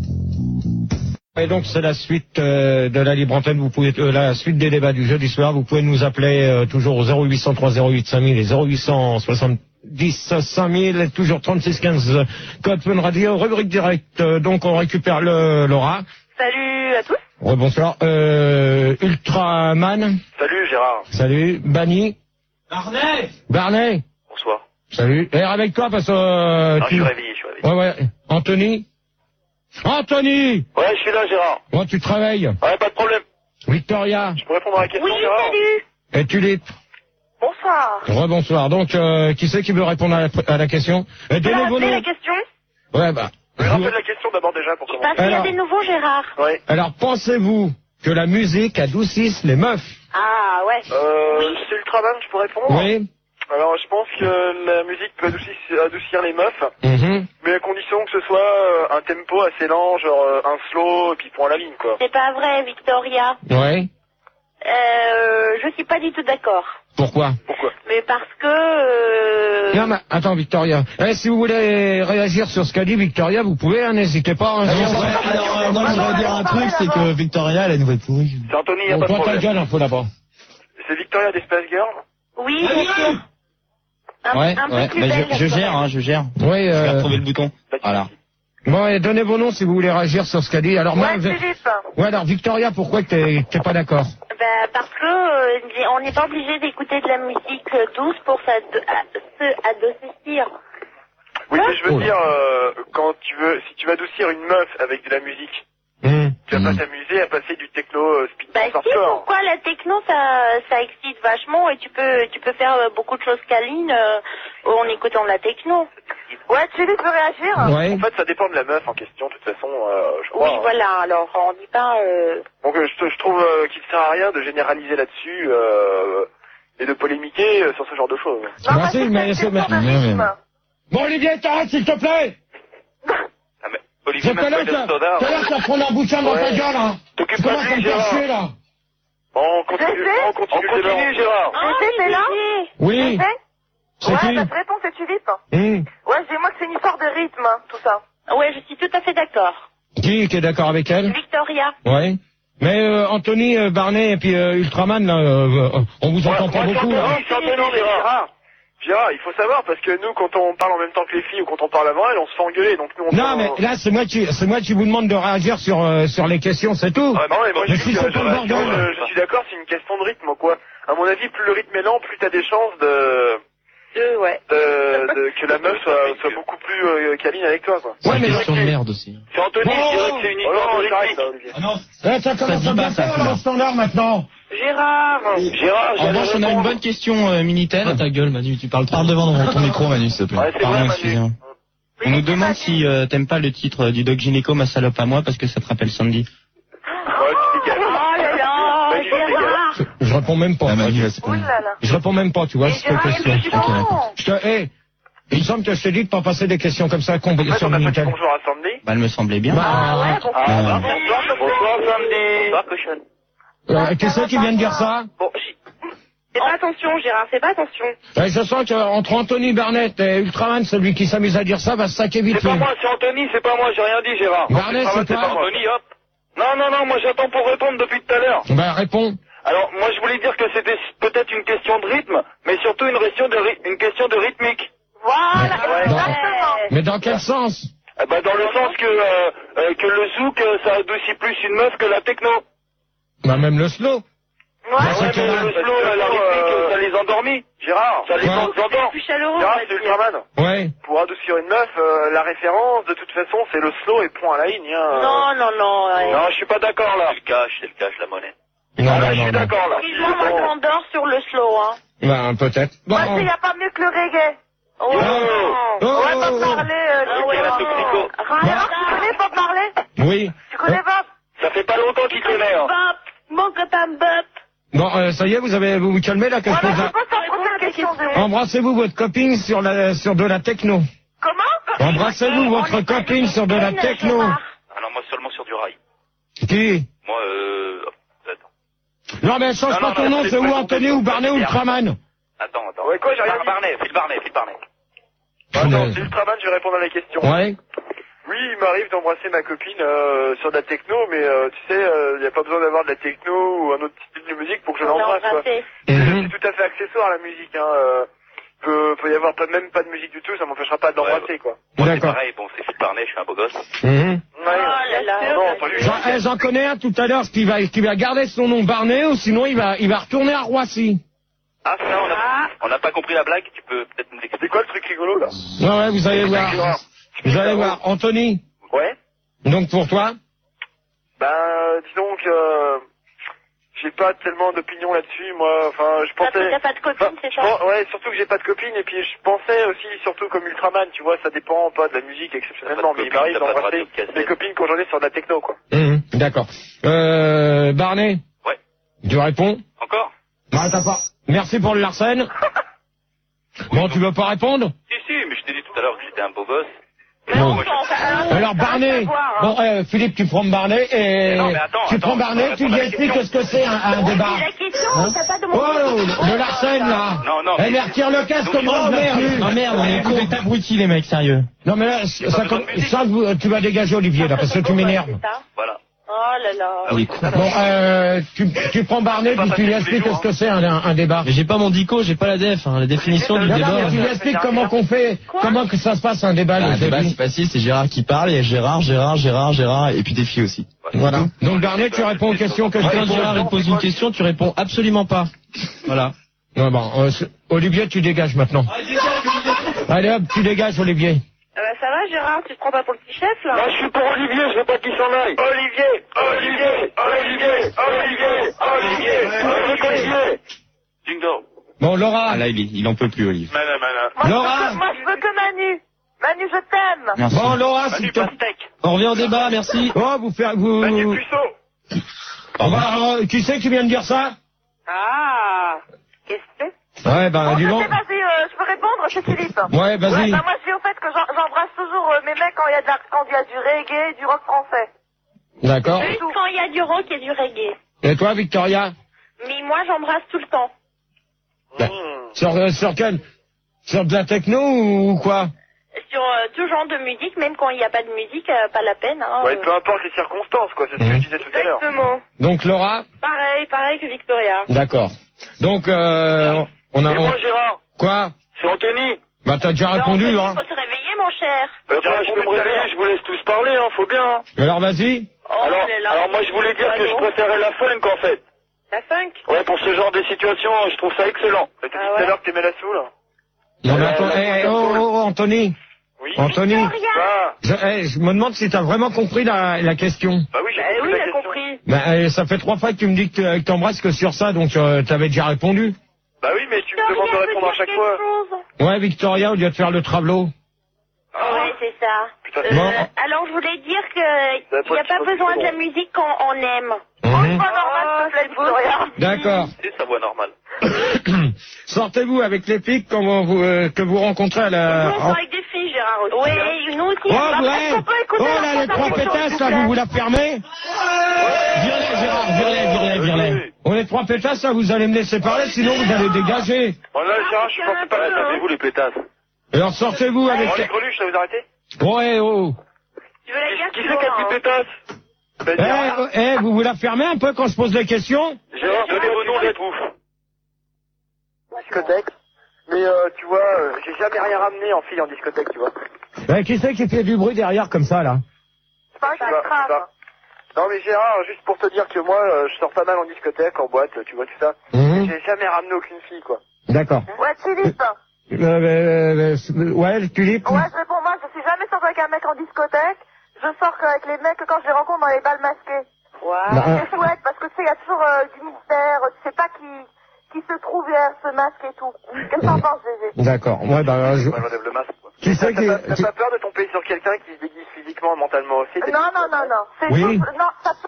Et donc c'est la suite euh, de la libre antenne. Vous pouvez euh, la suite des débats du jeudi soir. Vous pouvez nous appeler euh, toujours au zéro huit zéro trois zéro huit cinq mille et zéro huit soixante-dix cinq mille et toujours trente-six quinze code Fun Radio rubrique directe. Euh, donc on récupère le Laura. Salut à tous. Ouais, bonsoir. Euh, Ultraman. Salut Gérard. Salut. Bani. Barnet. Barney. Bonsoir. Salut. Et avec toi parce que euh, Non, je tu... suis réveillé, je suis réveillé. Ouais ouais. Anthony. Anthony. Ouais, je suis là, Gérard. Moi tu travailles. Ouais, pas de problème. Victoria. Je peux répondre à la question Oui, Gérard? salut. Et Tulipe. Bonsoir. Rebonsoir. Donc, euh, qui c'est qui veut répondre à la, à la question euh, Tu peux Donnez vos rappeler noms. la question? Ouais, bah. Mais vous- rappelle la question d'abord déjà pour commencer. Parce qu'il y a Alors. des nouveaux, Gérard. Ouais. Alors, pensez-vous que la musique adoucisse les meufs? Ah, ouais. Euh, Oui. c'est Ultraman, je peux répondre? Oui. Alors, je pense que la musique peut adoucir, adoucir les meufs, Mhm. mais à condition que ce soit euh, un tempo assez lent, genre euh, un slow, et puis prend la ligne, quoi. C'est pas vrai, Victoria. Ouais. Euh, je suis pas du tout d'accord. Pourquoi? Pourquoi? Mais parce que... Euh... Non, mais attends, Victoria. Eh, si vous voulez réagir sur ce qu'a dit Victoria, vous pouvez, hein, n'hésitez pas. Hein, Alors, c'est- ouais, alors, euh, moi, je voudrais dire un truc, c'est que Victoria, elle a une voix pourrie. C'est Anthony, y a Bon, pas de toi, ta problème. gueule un peu là-bas. C'est Victoria d'Espace Girl. Oui, bien sûr. Un, Ouais, un peu ouais, plus bah, belle, je, je la gère, soirée. hein, je gère. Oui, Je vais euh... retrouver le bouton. Voilà. Bon, et donnez vos noms si vous voulez réagir sur ce qu'a dit. Alors, moi, Ouais, je- Philippe. ouais, alors, Victoria, pourquoi que t'es t'es pas d'accord? Ben, parce que euh, on n'est pas obligé d'écouter de la musique euh, douce pour s'ad- à- se adoucir. Oui, mais je veux Oh là. dire, euh, quand tu veux, si tu veux adoucir une meuf avec de la musique, Hum. tu vas Mhm. pas t'amuser à passer du techno euh, speed Bah dance si, hardcore. pourquoi la techno ça ça excite vachement et tu peux tu peux faire euh, beaucoup de choses câlines euh, en écoutant de la techno. Ouais, Philippe veut réagir. Ouais. En fait, ça dépend de la meuf en question, de toute façon, euh, je crois. Oui, hein. voilà. Alors on dit pas. Euh... Donc, euh, je, je trouve euh, qu'il ne sert à rien de généraliser là-dessus euh, et de polémiquer euh, sur ce genre de choses. Non, Merci, parce que mais c'est c'est- une question de mais- rythme. Bon, Olivier, t'arrêtes, s'il te plaît! Ah, mais Olivier Je te laisse, Manfred Stodard. te laisse la prendre un bouchon dans ta gueule, hein. Tu T'occupe pas de commences à lui, me faire Gérard. chier, là. On continue, Zézé on continue, On continue, Gérard. Zézé, t'es là? Oui. Zézé? C'est Ouais, qui? bah, te réponds, c'est Philippe. Hum. Ouais, dis-moi que c'est une histoire de rythme, hein, tout ça. Ouais, je suis tout à fait d'accord. Qui qui est d'accord avec elle? Victoria. Ouais. Mais euh, Anthony, euh, Barney et puis euh, Ultraman, là, euh, euh, on vous entend pas beaucoup, là. Non, c'est Anthony, Gérard. Gérard, il faut savoir, parce que nous, quand on parle en même temps que les filles ou quand on parle avant elles, on se fait engueuler, donc nous, on Non, mais là, c'est moi qui, c'est moi qui vous demande de réagir sur, euh, sur les questions, c'est tout. Ouais, bah ouais, moi, Mais je, si dis que c'est pas le je, bordel. je, je suis d'accord, c'est une question de rythme, quoi. À mon avis, plus le rythme est lent, plus t'as des chances de... Deux, ouais. de, de que la meuf soit, soit beaucoup plus euh, câline avec toi, quoi. Ouais, mais question de merde aussi. C'est Anthony, je dirais que c'est une Oh histoire non, de j'arrête, rythmique. là, Olivier. Ah non, Eh, ça commence dit à pas, bien ça, faire, là. là, au standard, maintenant. Gérard. Gérard, En j'allais revanche, on a une répondre. bonne question, euh, Minitel. Ah, ta gueule, Manu, tu parles trop. Parle devant ton micro, Manu, s'il te plaît. Ouais, c'est Pardon, vrai, Manu. excusez-moi. On nous demande si euh, t'aimes pas le titre du Doc Gynéco, ma salope à moi, parce que ça te rappelle Sandy. Ouais, tu dégages. Oh là là, Manu, Gérard. Je réponds même pas. Ah, Manu, là, c'est pas Ouh mal. là là. Je réponds même pas, tu vois, Et cette Gérard, question. il est chiant. Je te, eh, il me semble que je t'ai dit de pas passer des questions comme ça, qu'on En fait, sur on a pas dit Minitel. bonjour à Sandy. Bah, elle me semblait bien. Ah ouais, bon. Ah, Euh, bah, bonsoir, bonsoir, samedi. Bonsoir, cochonne. Euh, qui c'est qui vient de dire ça? Bon, j'y- fais pas attention, Gérard, fais pas attention. Ouais, je sens qu'entre Anthony Barnett et Ultraman, celui qui s'amuse à dire ça va se saquer vite. C'est pas fait. moi, c'est Anthony, c'est pas moi, j'ai rien dit, Gérard. Barnett, c'est C'est pas toi? Anthony, hop. Non, non, non, moi j'attends pour répondre depuis tout à l'heure. Bah, réponds. Alors, moi je voulais dire que c'était peut-être une question de rythme, mais surtout une question de, ry- une question de rythmique. Voilà, Ouais. exactement. Mais dans quel sens? Eh ben, dans le sens que, euh, euh, que le zouk, euh, ça adoucit plus une meuf que la techno. Bah, même le slow. Ouais, Bah, Ouais, c'est mais quel âge? le slow, euh, la rythmique, euh, ça les endormit. Gérard, Ça les Ouais. endort. Plus chaleureux, Gérard, on va c'est dire. Ultraman. Ouais. Pour adoucir une meuf, euh, la référence, de toute façon, c'est le slow et point à la ligne, hein. Non, non, non. ouais. Non, je suis pas d'accord là. C'est le cash, c'est le cash, la monnaie. Non, Ah, non, là, je non, suis non. d'accord là. Moi, moi, je m'endors sur le slow, hein. Bah, peut-être. Bon. Moi, il n'y a pas mieux que le reggae. Oh, Oh, On oh, va pas oh. parler, euh, Ah ouais, la non. toxico. Gérard, tu connais Bob Marley? Oui. Tu connais Bob? Ça fait pas longtemps qu'il connaît. Hein. Bop, mon copain Bop. Bon, euh, ça y est, vous avez, vous vous calmez là, que je Voilà, pose je la- pose ta prochaine question, Zéro. Embrassez-vous votre copine sur la, sur de la techno. Comment? Embrassez-vous votre copine sur de la techno. Alors moi seulement sur du rail. Qui? Moi, euh... Attends, Non, mais change Non, pas non, ton non, nom, c'est c'est pas ou ton Anthony nom. ou Barney ou Ultraman. attends, attends. Ouais, quoi, j'ai rien Bar- dit. Barnet, file Barnet, file Barnet. Attends, c'est Ultraman, je vais répondre à la question. Ouais. Oui, il m'arrive d'embrasser ma copine euh, sur de la techno, mais euh, tu sais, il n'y a pas besoin d'avoir de la techno ou un autre style de musique pour que je On l'a l'embrasse, quoi. embrassé. Mhm. C'est tout à fait accessoire, la musique, hein. Euh, peut, peut y avoir pas, même pas de musique du tout, ça m'empêchera pas de l'embrasser, quoi. Moi c'est D'accord. pareil, bon c'est file Barnet, je suis un beau gosse. Mhm. Oh là là. Non, pas lui. J'en eh, j'en connais un tout à l'heure qui va, qui va garder son nom Barney ou sinon il va, il va retourner à Roissy. Ah ça, on a, on n'a pas compris la blague, tu peux peut-être nous C'est l'expliquer. quoi le truc rigolo, là? Ouais, ouais, vous allez voir. Vous allez voir. Anthony. Ouais. Donc pour toi? Ben, disons que euh, j'ai pas tellement d'opinion là-dessus, moi. Enfin, je T'as pensais. t'as pas de copine, Enfin, c'est je ça? pense- ouais, surtout que j'ai pas de copine, et puis je pensais aussi, surtout comme Ultraman, tu vois, ça dépend pas de la musique exceptionnellement, T'as pas de mais il copine, m'arrive t'as pas de d'embrasser radio de cassette. des copines quand j'en ai sur de la techno, quoi. Mhm. D'accord. Euh, Barney. Ouais. Tu réponds? Encore? Non, t'as pas. Merci pour le Larsen. Bon, tu veux pas répondre? Si, si, mais je t'ai dit tout à l'heure que j'étais un beau gosse. Mais Non. on s'en va. Alors Barney, bon, euh, Philippe, tu prends Barney et Non, mais attends, tu attends, prends Barney, je tu réponds lui à la expliques question. ce que c'est un, un débat. La question, Hein t'as pas de Oh, le Larsen là. Non, non, Eh mais- mais retire le casque, Donc, comment oh, je veux merde, plus. oh merde, on est con, est abrutis les mecs, sérieux. Non mais là, ça, besoin de musique. ça, vous- tu vas dégager Olivier là parce que tu m'énerves. Voilà. Oh là là. Il est con. Bon, euh, tu, tu prends Barney, puis tu lui facile tous les expliques jours, ce que c'est un, un, un débat. Mais j'ai pas mon dico, j'ai pas la def, hein, la définition du Non, non, débat. mais tu lui expliques comment qu'on fait, comment que ça se passe un débat. Bah, le un débat, jeudi. c'est facile, c'est Gérard qui parle, il y a Gérard, Gérard, Gérard, Gérard, et puis des filles aussi. Voilà. Donc Barney, tu réponds aux questions que je Quand te Gérard il te pose une question, tu réponds absolument pas. Voilà. Non, bon, euh, c'est- Olivier, tu dégages maintenant. Allez hop, tu dégages Olivier. Euh, bah, ça va, Gérard, tu te prends pas pour le petit chef, là? Moi je suis pour Olivier, je veux pas qu'il s'en aille. Olivier, Olivier, Olivier, Olivier, Olivier, Olivier, Olivier. Ding dong. Bon, Laura. Ah là, il, est- il en peut plus, Olivier. Mana, mana. Moi, je Laura. veux que- moi, je veux que Manu. Manu, je t'aime. Merci. Bon, Laura, s'il Manu te Pastèque. On revient au débat, merci. Oh, vous faire, vous. Manu Puceau. On va, euh, qui c'est qui vient de dire ça? Ah, question. Ouais, bah, Bon, dis je donc. sais, vas-y, euh, je peux répondre, c'est Philippe. Ouais, vas-y. Ouais, bah, moi, je dis au fait que j'en- j'embrasse toujours euh, mes mecs quand il y a de la, quand il y a du reggae, du rock français. D'accord. Juste quand il y a du rock et du reggae. Et toi, Victoria? Mais moi, j'embrasse tout le temps. Bah, sur, euh, sur quel? Sur de la techno ou quoi? Sur euh, tout genre de musique, même quand il n'y a pas de musique, euh, pas la peine. Hein, Ouais, euh. peu importe les circonstances, quoi, c'est ce que je disais tout à l'heure. Exactement. Donc, Laura? Pareil, pareil que Victoria. D'accord. Donc, euh, on a... Et on- moi, Gérard, Quoi? c'est Anthony. Bah, t'as déjà répondu, Il hein. faut se réveiller, mon cher. Euh, moi, je peux me réveiller, je vous laisse tous parler, hein, faut bien. Hein. Alors, vas-y. Oh, Alors, là là. alors moi, je voulais dire que je préférais la funk, en fait. La funk. Ouais, pour ce genre de situation, je trouve ça excellent. T'as dit Ah tout à ouais. l'heure que t'aimais la soul. Non, mais Euh, attends, la eh, Coca-Cola. oh, oh, oh, Anthony. Oui. Anthony. Victoria. Ah, Je, eh, je me demande si t'as vraiment compris la, la question. bah oui, j'ai Bah compris oui, la il a question. compris. Bah, eh, ça fait trois fois que tu me dis que, tu- que t'embrasses que sur ça, donc euh, t'avais déjà répondu. Bah oui, mais tu me demandes de Victoria veut répondre à dire chaque quelque fois. chose. Ouais, Victoria, au lieu de faire le travelot. Ouais, c'est ça. Putain, Euh, Bon. Alors, je voulais dire Ça qu'il va n'y a pas pas être besoin de la bon. musique quand on aime. Mhm. Pas normal, s'il te plaît, Victoria. D'accord. C'est sa voix normale. Sortez-vous avec les pics quand vous, euh, que vous rencontrez à la... Nous, on sort avec des filles, Gérard aussi. hein. Oui, nous aussi. Oh, on va- ouais. Est-ce qu'on peut écouter Oh la là, les trois conversation, pétasses, s'il là, vous vous plaît vous la fermez? Virez, Gérard, virez, virez, virez. Oh, les trois pétasses, là, vous allez me laisser parler, sinon vous allez dégager. Bon, là, Gérard, je suis pensé pas Ouais, là. savez-vous, les pétasses. Alors, sortez-vous Bon, avec... les greluches, là, vous arrêtez? Ouais, oh. Tu veux la dire Qui c'est qui a dit pétasse? Bah, Eh, Gérard, eh, vous vous la fermez un peu quand je pose des questions? Gérard, donnez vos noms d'être ouf. discothèque. Mais euh, tu vois, euh, j'ai jamais rien ramené en fille en discothèque, tu vois. Ben, qui c'est qui fait du bruit derrière comme ça, là? C'est pas Tu vois, grave. ça. Non mais Gérard, juste pour te dire que moi, euh, je sors pas mal en discothèque, en boîte, tu vois tout ça. Mhm. J'ai jamais ramené aucune fille, quoi. D'accord. Ouais, Philippe. Euh, euh, euh, ouais, le tulipe. Ouais, je réponds, moi, je suis jamais sorti avec un mec en discothèque. Je sors qu'avec les mecs quand je les rencontre dans les balles masquées. Waouh. Bah, C'est chouette parce que tu sais, il y a toujours euh, du mystère. Tu sais pas qui, qui se trouve derrière ce masque et tout. Qu'est-ce que t'en penses, Gégé? D'accord. Ouais, bah, je... Moi, j'enlève le masque, quoi. Qui T'as c'est qui... pas, t'as qui- pas peur de tomber sur quelqu'un qui se déguise physiquement, mentalement aussi? t'es- Non, non, non, non. C'est Oui. juste- non, ça peut...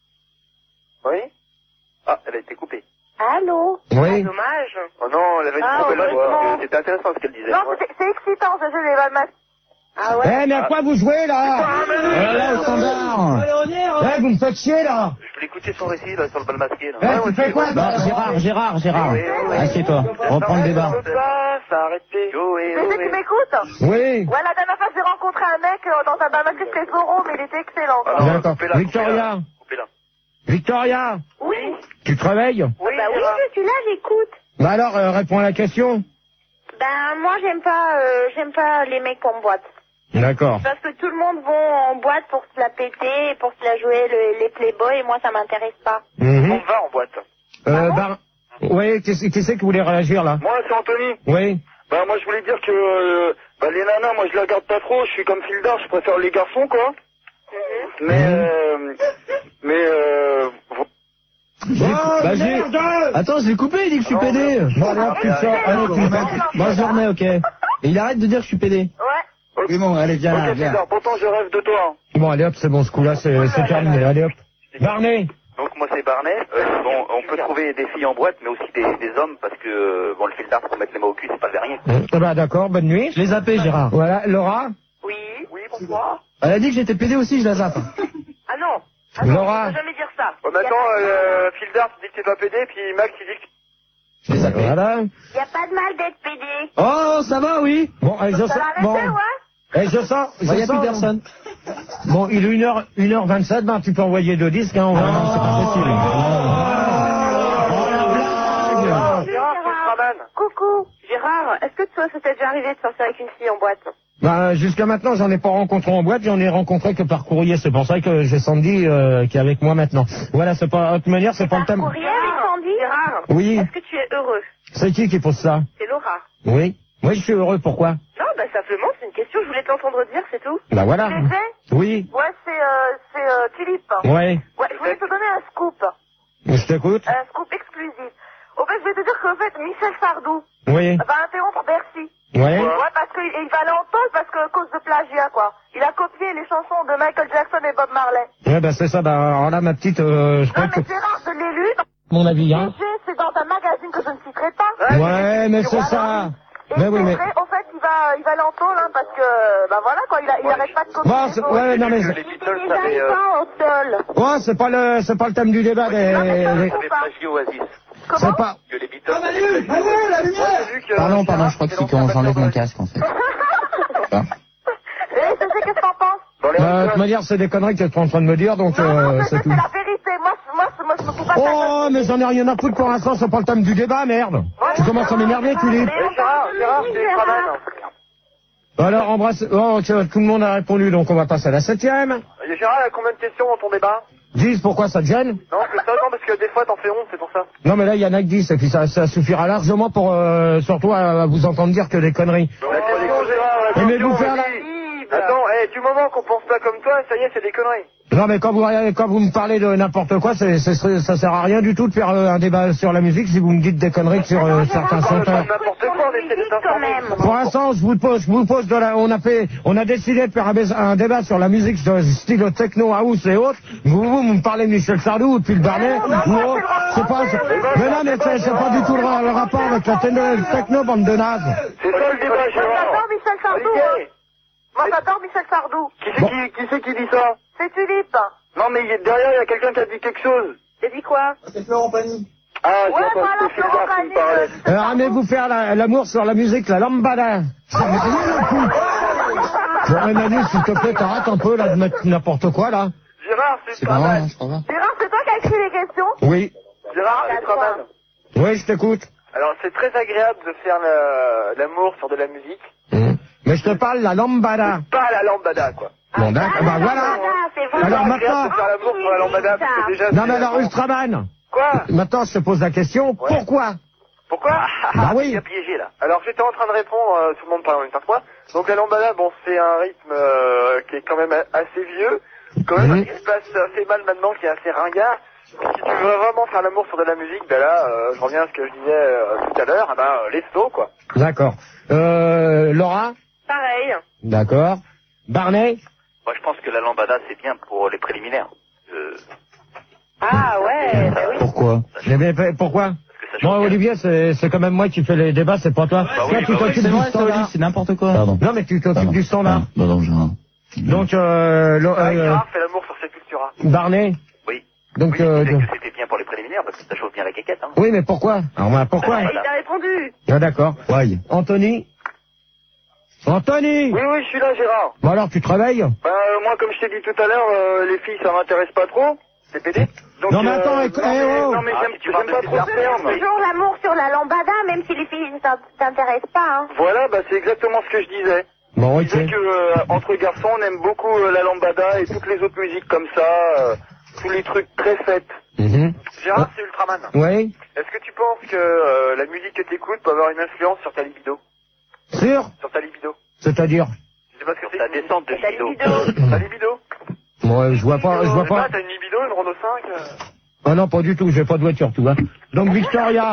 Oui? Ah, elle a été coupée. Allô? Oui. Dommage. Oh non, elle avait une Ah, trop belle voix. heureusement. C'était intéressant ce qu'elle disait. Non, c'est c'est excitant, Gégé, les balles masquées. Ah Eh, ouais. mais à quoi vous jouez, là? Oh là, au standard. Eh, vous me faites chier, là. Je voulais écouter son récit, là, sur le bal masqué, là. Eh, tu fais quoi, Bah, bah, Gérard, Gérard, Gérard. Oui, oui, oui. Assieds-toi. Reprends le débat. Ça, ça a arrêté. Joé, Gégé, tu m'écoutes? Oui. Ouais, la dernière fois, j'ai rencontré un mec euh, dans un bal masqué, c'était Zoro, mais il était excellent. Ah quoi. non, D'accord. coupez-la, Victoria. Coupez-la. Victoria. Oui. Tu te réveilles? Oui, Bah oui, Gérard. je suis là, j'écoute. Bah alors, euh, réponds à la question. Ben, moi, j'aime pas, euh, j'aime pas les mecs en boîte. D'accord. Parce que tout le monde va en boîte pour se la péter, pour se la jouer le- les playboys, et moi, ça m'intéresse pas. Mhm. On va en boîte. Euh, bah, oui, qui c'est qui c'est qui voulait réagir, là? Moi, c'est Anthony. Oui. Bah, moi, je voulais dire que euh, bah, les nanas, moi, je les regarde pas trop. Je suis comme Fildar, je préfère les garçons, quoi. Mais, euh, mais, euh, Vas-y. Attends, je l'ai coupé, il dit que je suis pédé. Bon, allez, hop, tu sors. Allez, tu fais. Bonne journée, ok. Et il arrête de dire que je suis pédé. Ouais. Oui, bon, allez, viens là, ok, viens. Fildar, pourtant, je rêve de toi. hein. Bon, allez, hop, c'est bon, ce coup-là, c'est c'est terminé. Allez, hop. Barney. Donc moi c'est Barnet. Euh, bon, on peut trouver des filles en boîte, mais aussi des, des hommes, parce que euh, bon, le fil d'art pour mettre les mains au cul, c'est pas le rien. Ah bah, d'accord, bonne nuit. Je l'ai zappé, Gérard. Voilà, Laura. Oui. Oui, bonsoir. Elle a dit que j'étais pédé aussi, je la zappe. Ah non. Ah non, Laura. je peux jamais dire ça. Bon, maintenant, euh, Fildar, tu dis que t'es pas pédé, puis Max, il dit que tu... Je l'ai zappé. Voilà. Y a pas de mal d'être pédé. Oh, ça va, oui. Bon, allez, je Ça sens. va Bon. arrêter, ouais? Eh, je sens. Il n'y Je a plus sens. personne. Bon, il est une heure, une heure vingt-sept, ben, tu peux envoyer deux disques, hein, on va. Non, c'est pas possible. Gérard, tu te ramènes. Coucou. Gérard, est-ce que toi, ça t'est déjà arrivé de sortir avec une fille en boîte? Bah, jusqu'à maintenant, j'en ai pas rencontré en boîte, j'en ai rencontré que par courrier. C'est pour ça que j'ai Sandy euh, qui est avec moi maintenant. Voilà, c'est pas, de toute manière, c'est pas le thème. Courrier avec Sandy? Gérard, Oui. est-ce que tu es heureux? C'est qui qui pose ça? C'est Laura. Oui. Oui, je suis heureux. Pourquoi? Non, bah simplement, c'est une question, je voulais t'entendre dire, c'est tout. Bah voilà. Gégé? Oui. Ouais, c'est euh, c'est euh, Philippe. Ouais. Ouais, je voulais te donner un scoop. Je t'écoute. Un scoop exclusif. Au fait, je vais te dire qu'en fait, Michel Sardou Oui. va interrompre Bercy. Ouais. Ouais, parce qu'il il va aller en tôle parce que à cause de plagiat, quoi. Il a copié les chansons de Michael Jackson et Bob Marley. Ouais, bah c'est ça. Bah alors là, ma petite, euh, je Non, crois mais que c'est rare de l'élu. mon avis, hein. Gégé, c'est dans un magazine que je ne citerai pas. Ouais, mais c'est ça. Et Mais oui, mais... après, en fait, il va, il va aller en tôle, hein, parce que, bah voilà, quoi, il, a, il arrête pas de copier. Bon, c'est- ouais, non, mais... Il est déjà pas en tôle. Ouais, c'est pas le, c'est pas le thème du débat des... des- C'est pas... Que les Beatles. Ah, Manu, Manu, la lumière! Pardon, pardon, je crois que c'est quand j'enlève mon casque en fait. Et je sais qu'est-ce que t'en penses? Euh, de toute manière, c'est des conneries que tu es en train de me dire, donc Non, non, euh, c'est c'est tout. c'est la vérité. Moi, je- moi, je- moi, je m'occupe pas de ta Oh, mais j'en ai rien à foutre pour l'instant, c'est pas le thème du débat, merde. Tu commences à m'énerver, tu dis. Gérard, Gérard, c'est Ultraman. Alors, embrasse... Oh, tiens, tout le monde a répondu, donc on va passer à la septième. Gérard, il y a combien de questions dans ton débat? dix, pourquoi ça te gêne? Non, c'est ça, non, parce que des fois t'en fais onze, c'est pour ça. Non, mais là, il y en a que dix, et puis ça, ça suffira largement pour, euh, surtout, à, à vous entendre dire que des conneries. La question, Gérard, la Aimez-vous question, faire la... vas-y. Attends, eh, du moment qu'on pense pas comme toi, ça y est, c'est des conneries. Non, mais quand vous, quand vous me parlez de n'importe quoi, c'est, c'est, ça sert à rien du tout de faire euh, un débat sur la musique si vous me dites des conneries sur euh, certains chanteurs. N'importe quoi, on essaie de t'informer. Pour l'instant, je vous pose, je vous pose de la, on a fait, on a décidé de faire un, bais- un débat sur la musique, sur le style techno, house et autres. Vous, vous, vous me parlez de Michel Sardou ou de Phil Barnet, ou autre. C'est pas, mais là, mais c'est, c'est pas du tout le, le rapport avec la techno, techno, bande de nazes. C'est ça le débat, Moi, Gérard. j'adore Michel Sardou. hein. Moi, j'adore Michel Sardou. Qui c'est qui, qui c'est qui dit ça? C'est Tulipe. Non, mais il y a- derrière, il y a quelqu'un qui a dit quelque chose. J'ai dit quoi? C'est Florent Pagny. Ah, Ouais, c'est pas voilà, c'est Phil Florent Barr qui me Pagny, parlait. euh, Alors, aimez-vous faire la- l'amour sur la musique, la lambada? Ça me rien le coup. Bon, Manu, s'il te plaît, t'arrêtes un peu, là, de mettre n'importe quoi, là. Gérard, c'est C'est pas Ultraman. mal, je crois pas. Gérard, c'est toi qui as écrit les questions? Oui. Gérard, Ultraman. Oui, je t'écoute. Alors, c'est très agréable de faire le- l'amour sur de la musique. Mmh. Mais je te parle la lambada. Pas à la lambada, quoi. Bon, d'accord, bah voilà. C'est C'est Alors pas maintenant- agréable de faire l'amour sur la lambada, parce que déjà... Non, c'est- mais alors, Ultraman. Quoi? Maintenant, je te pose la question, pourquoi? Pourquoi? Bah oui. Il piégé, là. Alors, j'étais en train de répondre, euh, tout le monde parle en même temps que moi. Donc, la lambada, bon, c'est un rythme euh, qui est quand même a- assez vieux. Quand même, Mhm. qui se passe assez mal maintenant, qui est assez ringard. Si tu veux vraiment faire l'amour sur de la musique, ben là, euh, je reviens à ce que je disais euh, tout à l'heure, eh ben, euh, les sauts, quoi. D'accord. Euh, Laura? Pareil. D'accord. Barney? Moi, je pense que la lambada, c'est bien pour les préliminaires. Euh, Ah ouais, bah oui. Pourquoi? Eh bien, pourquoi? Bon, Olivier, c'est, c'est quand même moi qui fais les débats, c'est pas toi. Bah Toi, oui, tu bah oui, t'occupes C'est du vrai, ça, standard. Oli, c'est n'importe quoi. Non, mais tu t'occupes du standard. Non, non, je... Donc, euh, Lo- Ah, euh, Gérard fait l'amour sur Sepultura. Barney? oui. Donc, oui, euh, je disais de- que c'était bien pour les préliminaires, parce que ça chauffe bien la quéquette, hein. oui, mais pourquoi? Alors, bah, pourquoi? Il a répondu. Ah, d'accord. Ouais. Anthony? Anthony? Oui, oui, je suis là, Gérard. Bon, alors, tu travailles? Bah, euh, moi, comme je t'ai dit tout à l'heure, euh, les filles, ça m'intéresse pas trop. C'est pédé? Donc, Non, mais attends, euh, écoute, non, mais, eh, oh. non, mais Ah, j'aime si tu parles j'aime pas de trop ce bizarre, terme. Toujours l'amour sur la lambada, même si les filles ne s'in- s'intéressent pas. Hein. Voilà, bah, c'est exactement ce que je disais. Bon, Je ok. disais que, euh, entre garçons, on aime beaucoup euh, la lambada et toutes les autres musiques comme ça, euh, tous les trucs très faits. Mhm. Gérard, c'est Ultraman. Oui? Est-ce que tu penses que euh, la musique que t'écoutes peut avoir une influence sur ta libido? Sûr? Sur ta libido? C'est-à-dire? Je sais pas ce que c'est. La descente de La libido. libido. Ta libido? Moi, je vois pas, je vois sais pas, pas. t'as une libido, une Renault cinq euh... Ah non, pas du tout, j'ai pas de voiture, tout va. Donc, Victoria.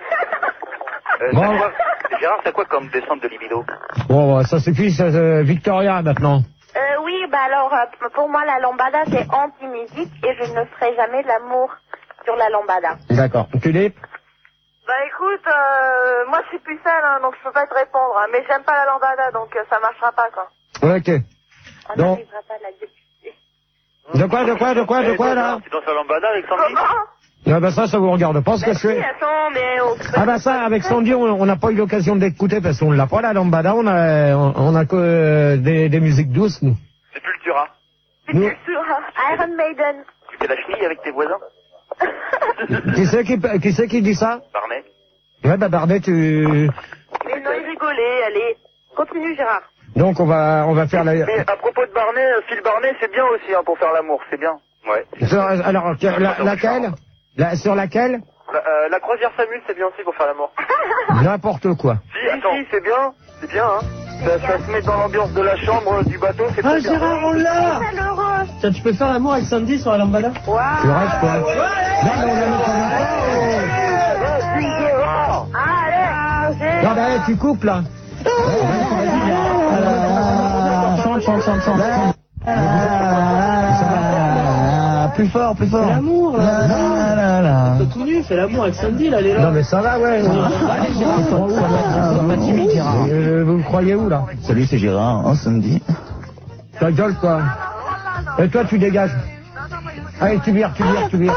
Euh, Bon. t'as quoi Gérard, c'est quoi comme descente de libido? Bon, bah, ça suffit, ça, euh, Victoria, maintenant. Euh, oui, bah alors, euh, pour moi, la lambada, c'est anti-musique et je ne ferai jamais de l'amour sur la lambada. D'accord. Philippe? Bah écoute, euh, moi je suis plus seule, hein, donc je peux pas te répondre. Hein, mais j'aime pas la lambada, donc euh, ça marchera pas, quoi. Ok. On Donc- n'arrivera pas à la députer. De quoi, de quoi, de quoi, de quoi, là? Tu danses la lambada avec Sandy? Comment? Ah bah ça, ça vous regarde pas ce que je fais. Attends, mais on... Ah bah ça, avec Sandy, on on n'a pas eu l'occasion d'écouter parce qu'on l'a pas, la lambada, on a, on, on a que euh, des, des musiques douces, nous. Sepultura. Nous. Iron Maiden. Tu fais la chenille avec tes voisins? Qui c'est qui, qui c'est qui dit ça? Barnet? Ouais, bah Bardet, tu... Mais non, il rigolait, allez. Continue, Gérard. Donc on va, on va faire la... Mais à propos de Barnet, euh, Phil Barnet, c'est bien aussi hein, pour faire l'amour, c'est bien. Ouais. Sur- alors, la- laquelle la, Sur laquelle La, euh, la croisière s'amuse, c'est bien aussi pour faire l'amour. N'importe quoi. Si, si, c'est bien, c'est bien, hein. Ça, ça se met dans l'ambiance de la chambre, euh, du bateau, c'est Ah, très bien. Gérard, on l'a! Tiens, tu peux faire l'amour avec Sandy sur la lambada? C'est vrai, je crois. Non, mais on la met Allez, Non, bah, hey, tu coupes, là. Chante, chante, chante, chante. plus fort, plus fort. C'est l'amour, là. Là, là, là. T'es tout nu, fais l'amour avec Sandy, là, elle est là. Non mais ça va, ouais. Allez, Gérard, sois pas timide, Gérard. Euh, vous me croyez où là? Salut, c'est Gérard, hein, samedi. Ta gueule quoi. Et toi tu dégages. Allez, tu vires, tu vires, tu vires.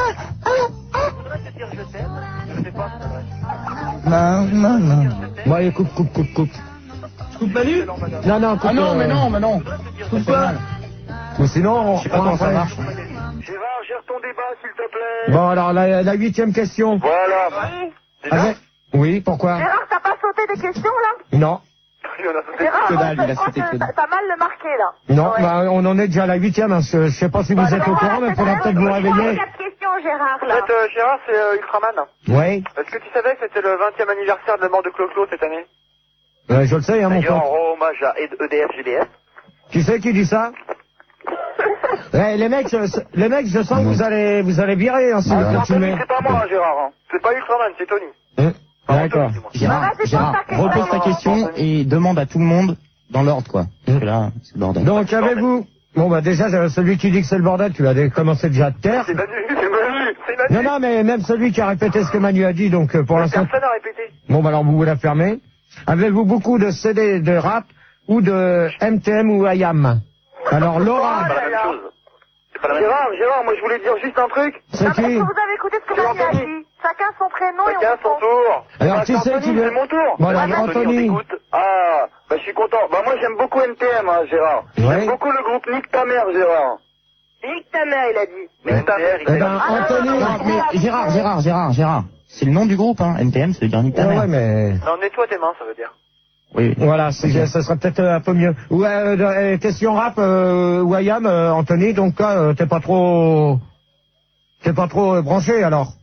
Non, non, non. Bon allez, coupe, coupe, coupe, coupe. Coupe Manu? Non, non, coupe. Ah non, mais non, mais non. Coupe pas. Ou sinon, on Je sais pas comment ça marche. Gérard, gère ton débat, s'il te plaît. Bon alors, la, la huitième question. Voilà. Avec... Oui, pourquoi? Gérard, t'as pas sauté des questions là? Non. Gérard, Que dalle, je il a crois sauté que que dalle. t'as mal le marqué là. Non, Ouais. bah, on en est déjà à la huitième. Hein. Je, je sais pas si vous Bah, êtes au non, courant, mais il faudra c'est peut-être vous réveiller. quatre questions, Gérard En là. fait, euh, Gérard, c'est euh, Ultraman. Oui, Est-ce que tu savais que c'était le vingtième anniversaire de la mort de Clo-Clo cette année? euh, je le sais, hein, mon D'ailleurs, pote. en rend hommage à E D F G D F. Qui c'est qui dit ça? Ouais, les mecs, je- les mecs, je sens que vous allez, vous allez virer, hein, si vous Ah, continuez. c'est pas moi, hein, Gérard. Hein. C'est pas Ultraman, c'est Tony. Hein D'accord. Gérard, Vas-y, pose Gérard, ta question. repose ta question et demande à tout le monde dans l'ordre, quoi. Parce que là, c'est le bordel. Donc, avez-vous... Bon, bah, déjà, euh, celui qui dit que c'est le bordel, tu as dé- commencé déjà à te taire. C'est Manu, c'est Manu, c'est Manu. Non, non, mais même celui qui a répété ce que Manu a dit, donc, euh, pour l'instant... Personne n'a répété. Bon, bah, alors, vous vous la fermez. Avez-vous beaucoup de C D de rap ou de M T M ou I A M? Alors, Laura, C'est pas la même chose. C'est pas la même chose. Gérard, Gérard, moi je voulais dire juste un truc. c'est Non, mais est-ce qui? que vous avez écouté ce que Manu a dit? Chacun son prénom et Chacun on son répond. tour. Alors, Ah, qui c'est Anthony, qui veut... c'est mon tour. Bon, alors, Ouais, Anthony, on Anthony. t'écoute. Ah, bah je suis content. Bah moi j'aime beaucoup N T M, hein, Gérard. Ouais. J'aime beaucoup le groupe Nique ta mère, Gérard. Nique ta mère, il a dit. Nique ta mère, Eh ben, Anthony... Non, mais Gérard, Gérard, Gérard, Gérard. C'est le nom du groupe, hein. N T M, ça veut dire nique ta Ouais, mère. ouais, mais... Non, nettoie tes mains, ça veut dire. Oui. Voilà, c'est- ça serait peut-être euh, un peu mieux. Ou euh, de- euh, question rap, euh, ou I A M, euh, Anthony, donc là, euh, t'es pas trop... T'es pas trop euh, branché, alors.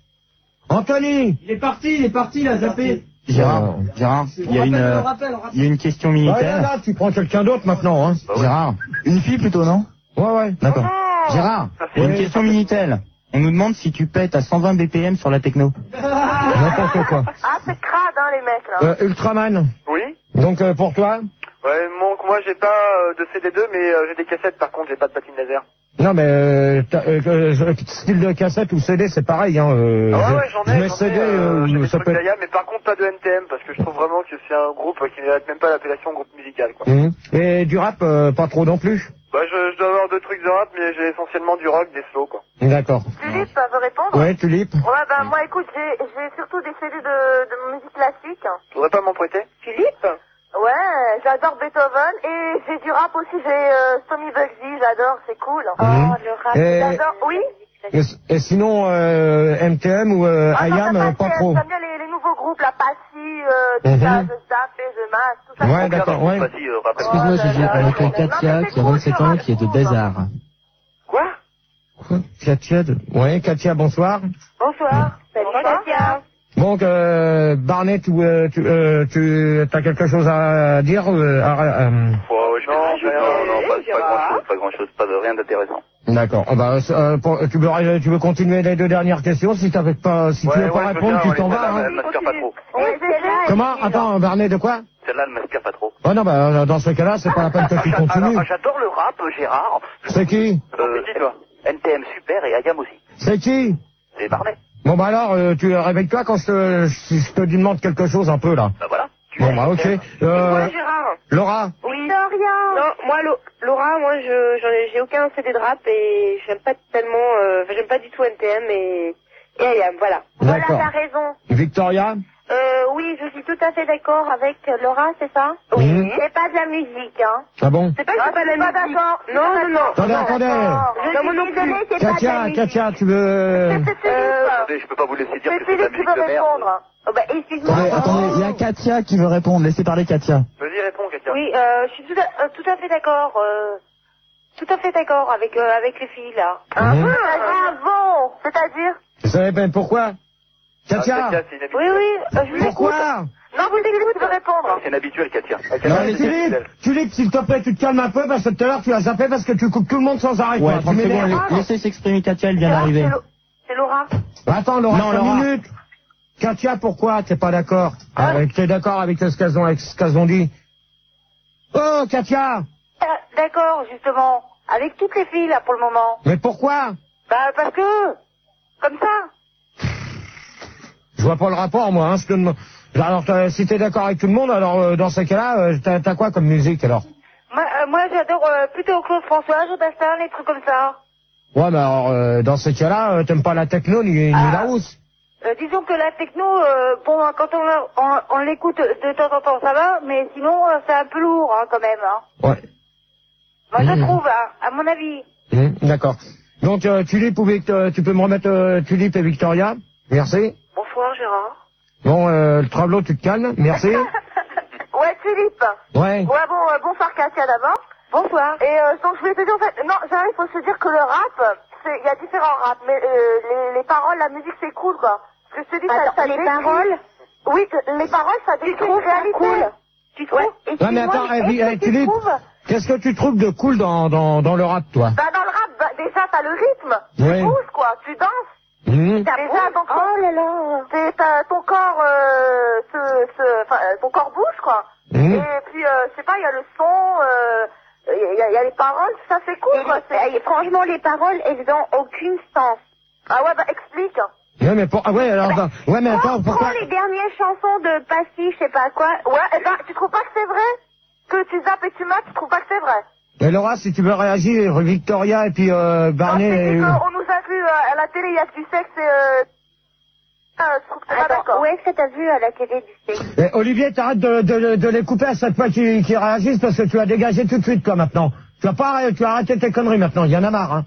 Anthony! Il est parti, il est parti, il a zappé. Gérard, Gérard, il y a une, euh, il y a une question Ouais, là, militaire. là, tu prends quelqu'un d'autre maintenant, hein. Gérard, Une fille plutôt, non? Ouais, ouais. d'accord. Gérard, il y a une Oui. question militaire. On nous demande si tu pètes à cent vingt B P M sur la techno. N'importe quoi. Ah, c'est crade, hein, les mecs là. Euh, Ultraman, Oui. donc euh, pour toi? Ouais, mon, moi j'ai pas euh, de C D deux, mais euh, j'ai des cassettes. Par contre, j'ai pas de patine laser. Non, mais euh, t'as- euh, euh, style de cassette ou C D, c'est pareil, hein. Euh, Ah ouais, je- ouais, j'en je ai, mets j'en C D, ai, euh, euh, j'ai des ça trucs peut... d'A Y A, mais par contre pas de N T M, parce que je trouve vraiment que c'est un groupe qui n'a même pas l'appellation groupe musical, quoi. Mhm. Et du rap, euh, pas trop non plus? Bah, je, je dois avoir deux trucs de rap, mais j'ai essentiellement du rock, des slow, quoi. D'accord. Tulipe, ça veut répondre? Ouais, Tulipe. Ouais, ben moi écoute, j'ai j'ai surtout des C D de, de musique classique. Tu voudrais pas m'en prêter? Philippe? Ouais, j'adore Beethoven et j'ai du rap aussi, j'ai euh, Tommy Bugsy, j'adore, c'est cool. Mhm. Oh, le rap. Et- J'adore, oui? Et, et sinon, euh, M T M ou euh, Ah I non, A M, ça euh, passe pas bien, trop. j'aime bien les, les nouveaux groupes, la Passy, euh, tout Mhm. ça, The Zap et The Mass, tout ça. Ouais, d'accord, ouais. Vas-y, euh, rappelle. Excuse-moi, Oh j'ai là dit là, avec non, Katia, mais qui a c'est vingt-sept cool, ans, le qui est de rap. Bézard. Quoi? Quoi? Katia de... Ouais, Katia, bonsoir. Bonsoir. Salut, Katia. Donc, euh, Barnett, tu, euh, tu, euh, tu as quelque chose à dire euh, à- à- euh, Oh, je Non, non, je vais non, non, pas, rajouter, pas grand Gérard. chose, pas grand chose, pas de rien d'intéressant. D'accord. Ah bah, euh, pour- tu, veux, tu veux continuer les deux dernières questions? Si, t'avais pas, si tu Ouais, veux pas ouais, je veux répondre, bien, tu t'en ouais, vas. celle-là, Hein. Elle m'inspire pas trop. Oui, c'est Comment? Attends, Barnett, de quoi? Celle-là, elle m'inspire pas trop. Oh non, bah, dans ce cas-là, c'est pas la peine que tu continues. Alors, j'adore le rap, Gérard. C'est qui? Euh, C'est qui, toi? N T M super et Ayam aussi. C'est qui? C'est Barnet. Bon, bah alors, euh, tu réveille-toi quand je te, si je te demande quelque chose un peu, là. Bah voilà. Tu Bon, bah, ok. Euh, Ouais, Gérard. Laura? Oui. Victoria. Non, moi, Lo- Laura, moi, je, j'en ai, j'ai aucun C D de rap et j'aime pas tellement, euh, enfin, j'aime pas du tout N T M et, et I A M, voilà. Voilà, D'accord. t'as raison. Victoria? Euh, oui, je suis tout à fait d'accord avec Laura, c'est ça? Oui. C'est pas de la musique, hein. Ah bon? C'est pas que Ah, c'est pas de la je suis pas musique. d'accord. Non, non, non. Attendez, non. attendez. Je Non, moi non suis plus. désolée, c'est pas de la Katia, musique. Katia, tu veux... C'est Philippe. Attendez, je peux pas vous laisser dire C'est que c'est de la Philippe qui musique veut de merde. répondre. Oh, bah, excuse-moi. Attendez, attendez, il y a Katia qui veut répondre. Laissez parler Katia. Vas-y, réponds, Katia. Oui, euh, je suis tout à, euh, tout à fait d'accord, euh, tout à fait d'accord avec, euh, avec les filles, là. Ah, Mhm. ah bon, c'est-à-dire? Vous savez bien pourquoi? Ah, Katia? Katia, c'est une Oui, oui, euh, je vous écoute. Pourquoi? Non, vous écoutez, tu veux répondre. C'est inhabituel, Katia. Non, mais Philippe, Philippe, s'il te plaît, tu te calmes un peu parce que tout à l'heure tu as zappé parce que tu coupes tout le monde sans arrêt. Ouais, toi. Tu trente m'énerves. secondes. Laissez s'exprimer Katia, elle vient Gérard, d'arriver. c'est Lo- C'est Laura. Attends, Laura, Non, cinq Laura. minutes. Katia, pourquoi t'es pas d'accord? Avec, t'es d'accord avec ce qu'elles ont, avec ce qu'elles ont dit? Oh, Katia! Euh, D'accord, justement. Avec toutes les filles, là, pour le moment. Mais pourquoi? Bah, parce que, comme ça. Je vois pas le rapport, moi. Hein, je te demande- alors, t'as- si t'es d'accord avec tout le monde, alors euh, dans ces cas-là, euh, t'as, t'as quoi comme musique alors? Moi, euh, moi j'adore euh, plutôt Claude François, Joe Dassin, les trucs comme ça. Ouais, mais alors, euh, dans ces cas-là, euh, t'aimes pas la techno ni, ni Ah. la house? Euh, disons que la techno, euh, bon, quand on, on, on l'écoute de temps en temps, ça va, mais sinon, euh, c'est un peu lourd, hein, quand même. Hein. Ouais. Moi, je Mmh. trouve, hein, à mon avis. Mmh, d'accord. Donc, euh, Tulip ou Victor, tu peux me remettre euh, Tulip et Victoria? Merci. Bonsoir, Gérard. Bon, euh, le Travelot, tu te calmes? Merci. Ouais, Philippe. Ouais. Ouais, bon, euh, bonsoir, Katia, d'abord. Bonsoir. Et euh, donc, je voulais te dire, en fait, non, Gérard, il faut se dire que le rap, c'est- il y a différents raps, mais euh, les, les paroles, la musique, c'est cool, quoi. Parce que je te dis, ça, Attends, ça les décrit- paroles Oui, que- les paroles, ça décrit une réalité. cool. Tu trouves? Ouais. Ouais, mais attends, eh, vi- eh, tu Tulip, trouves? qu'est-ce que tu trouves de cool dans, dans, dans le rap, toi? Bah, dans le rap, bah, déjà, t'as le rythme. Ouais. Tu bouges, quoi. Tu danses. Mmh. Déjà, donc, oh là là. T'es- t'as- ton corps, euh, se, se, enfin, euh, ton corps bouge, quoi. Mmh. Et puis, euh, je sais pas, il y a le son, euh, il y, a- il y a les paroles, ça c'est cool, Et quoi. les- c'est- et franchement, les paroles, elles n'ont aucun sens. Ah ouais, bah, explique. Ouais, mais pour, ah ouais, alors, attends. ouais, mais attends, Prends, pourquoi? prends les dernières chansons de Passy, je sais pas quoi. Ouais, et ben, tu trouves pas que c'est vrai? Que tu zappes et tu mates, tu trouves pas que c'est vrai? Et Laura, si tu veux réagir, Victoria et puis euh, Non, Barney. c'est dit euh, qu'on nous a vu euh, à la télé, il y a du sexe et, euh, euh, je trouve que c'est pas Attends, d'accord. où est-ce que t'as vu à la télé du sexe? eh, Olivier, t'arrêtes de, de, de les couper à chaque fois qu'ils qu'ils réagissent parce que tu as dégagé tout de suite, toi, maintenant. Tu vas pas, arrêter- tu vas arrêter tes conneries maintenant, il y en a marre, hein.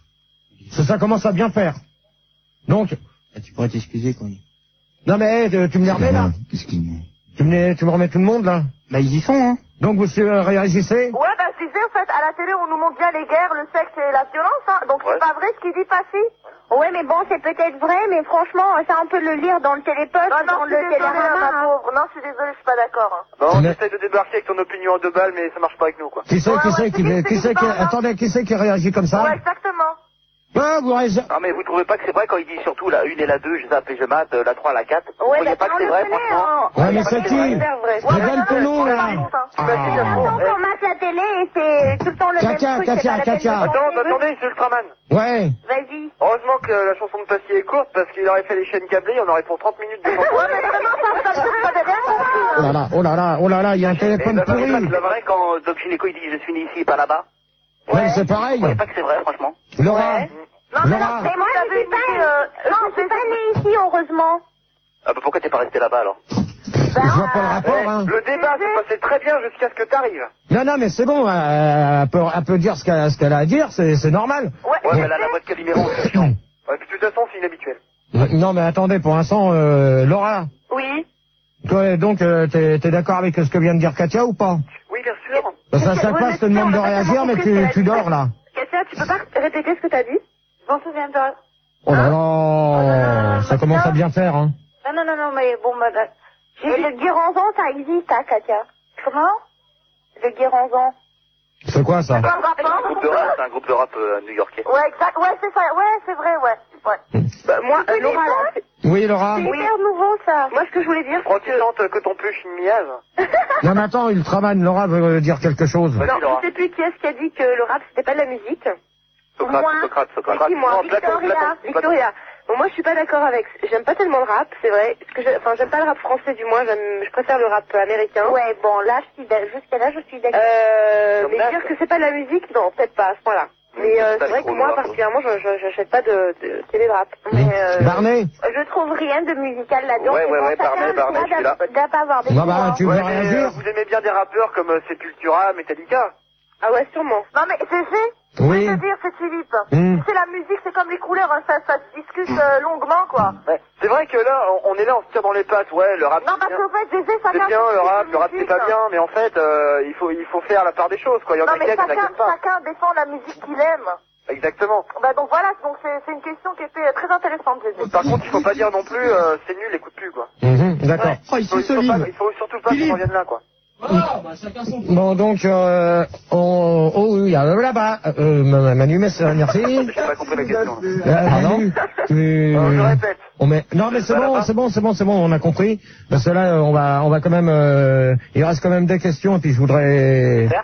Ça, ça commence à bien faire. Donc, Ah, tu pourrais t'excuser, quoi. non mais, eh, tu me les remets, là? Qu'est-ce qu'il Tu me, les- tu me remets tout le monde, là? Bah, ils y sont, hein. Donc, vous euh, réagissez? Ouais, bah, je disais, en fait, à la télé, on nous montre bien les guerres, le sexe et la violence, hein. Donc, Ouais. c'est pas vrai ce qu'il dit, Passy. Ouais, mais bon, c'est peut-être vrai, mais franchement, ça, on peut le lire dans le téléposte, Non, non, dans je suis le désolée, hein, télérama. ma pauvre. Non, je suis désolée, je suis pas d'accord. Hein. Non, Mais- t'essayes de débarquer avec ton opinion à deux balles, mais ça marche pas avec nous, quoi. Qui c'est, Ouais, qui ouais, c'est, c'est qui, qui, qui c'est c'est qui, qui parle, hein. attendez, qui c'est qui réagit comme ça? Ouais, exactement. Ah, vous réagissez. Non mais vous trouvez pas que c'est vrai quand il dit surtout la une et la deux, je zappe et je mate, euh, la trois, la quatre? Vous Ouais, voyez bah, pas que on c'est le vrai, connaît, franchement? hein. Ouais, mais c'est qui? super vrai. Mais donne ton nom, là. Ah. Attends qu'on mate la télé et c'est tout le temps le Katia, même truc. Katia, c'est pas la peine Katia. de Attends, changer. attendez, c'est Ultraman. Ouais. Vas-y. Heureusement que la chanson de Passy est courte, parce qu'il aurait fait les chaînes câblées, on aurait pour trente minutes de chanson. Ouais, mais vraiment, ça, ça, ça, ça avait rien compris. Oh là là, oh là là, oh là là, il y a un Et téléphone bah, pourri. c'est pas vrai quand Doc Gynéco il dit je suis né ici et pas là-bas? Ouais, c'est Vous pareil. voyez pas que c'est vrai, franchement? Laura. Ouais. Non, mais Laura. non, mais moi, j'avais une idée, euh, Non, je suis pas née ici, heureusement. Ah bah pourquoi t'es pas resté là-bas alors? Je vois pas le rapport, hein. Le débat s'est passé très bien jusqu'à ce que t'arrives. Non, non, mais c'est bon, euh, elle peut, elle peut dire ce qu'elle, ce qu'elle a à dire, c'est, c'est normal. Ouais, Ouais, mais mais là, la boîte Calimero, c'est chiant. Ouais, puis de toute façon, c'est inhabituel. Non, mais attendez, pour l'instant, euh, Laura, Oui. toi, donc, euh, t'es, t'es d'accord avec ce que vient de dire Katia ou pas? Oui, bien sûr. Parce qu'à Ok, chaque ouais, fois, mais je te si, demande on de a pas réagir, tellement mais compris tu, ce qu'elle a tu dit. dors, là. Katia, tu peux pas répéter ce que t'as dit? Je m'en souviens pas. Oh là là là, là, ça commence à bien faire, hein. Non, non, non, non, mais bon, madame. Et le guéranzon, ça existe, hein, Katia? Comment? Le guéranzon. C'est quoi, ça? Pas le C'est un rapport? groupe de rap, c'est un groupe de rap euh, new-yorkais. Ouais, exact. Ouais, c'est ça. Ouais, c'est vrai, ouais. Ouais. Bah, moi, euh, Laura, là, c'est Oui, Laura? c'est hyper nouveau, ça. Moi, ce que je voulais dire, Oh, c'est tu sens que ton pluche une miase. Non, mais attends, Ultraman, Laura veut dire quelque chose. Non, Vas-y, Laura. je sais plus qui est-ce qui a dit que le rap, c'était pas de la musique. Socrate, Moi. Socrate, Socrate. C'est qui, moi? Non, Platon, Victoria. Platon, Victoria. Bon, moi, je suis pas d'accord avec. J'aime pas tellement le rap, c'est vrai. Parce que j'ai- enfin, j'aime pas le rap français, du moins. J'aime, je préfère le rap américain. Ouais, bon, là, je suis d'a- jusqu'à là, je suis d'accord. Euh, Comme mais d'hab. dire que c'est pas de la musique, non, peut-être pas à ce point-là. Mais euh, C'est c'est vrai que trop moi, lourd, particulièrement, je, je, j'achète pas de, de télé de rap. Mais, euh, Barney? Je trouve rien de musical là-dedans. Ouais, c'est ouais, bon, ouais, chacun Barney, a le Barney, droit je suis là. d'a- d'a pas avoir des Bah, goûts, bah, hein. tu veux Ouais, mais euh, réagir? vous aimez bien des rappeurs comme euh, Sepultura, Metallica. Ah ouais, sûrement. Non, mais c'est fait. Oui. Je veux te dire, c'est Philippe. Hmm. Tu sais, la musique, c'est comme les couleurs, hein, ça, ça se discute euh, longuement, quoi. Ouais. C'est vrai que là, on on est là, on se tire dans les pattes. Ouais, le rap, Non, c'est parce bien. qu'en fait, je sais, C'est chacun... bien, le rap, le rap, c'est musique, pas hein. bien, mais en fait, euh, il faut, il faut faire la part des choses, quoi. Il y en Non, a mais qui aiment, il y en a qui chacun, aiment pas. chacun défend la musique qu'il aime. Exactement. Bah, donc voilà, donc c'est c'est une question qui était très intéressante, je dis. Par contre, il faut pas dire non plus, euh, c'est nul, écoute plus, quoi. Mhm, d'accord. Oh, il Il faut, il se faut, pas, solide. il faut surtout pas Philippe. qu'on revienne là, quoi. Ah, bah, chacun son tour. Bon, donc, euh, on, oh oui, alors là-bas, euh, Ma- Manu, merci. J'ai pas compris la question. Euh, Manu, tu- Euh, je répète. on met, non, mais c'est Voilà, bon, pas. c'est bon, c'est bon, c'est bon, on a compris. Parce que là, on va, on va quand même, euh, il reste quand même des questions, et puis je voudrais, Faire il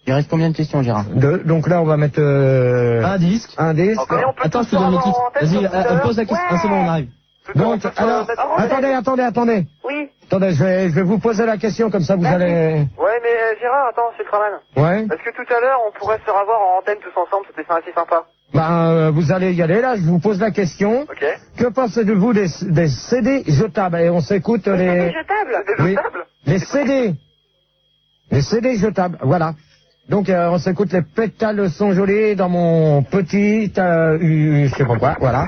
Il reste combien de questions, Gérard? Deux. Donc là, on va mettre euh, Un disque. un disque. Attends, je te donne le titre. Vas-y, euh, pose la question. Ah, c'est bon, on arrive. Donc, alors, attendez, attendez, attendez. Oui. Attendez, je vais, je vais vous poser la question, comme ça vous allez... Ouais, mais euh, Gérard, attends, c'est Ultraman. Ouais. Est-ce que tout à l'heure, on pourrait se revoir en antenne tous ensemble? C'était assez sympa. Ben, euh, vous allez y aller, là, je vous pose la question. Ok. Que pensez-vous des, des C D jetables? Et on s'écoute les... C'est des jetables. Des Oui. jetables? Les C D. Les C D jetables, voilà. Donc, euh, on s'écoute les pétales sont jolis dans mon petit... Euh, euh, je sais pas quoi, voilà.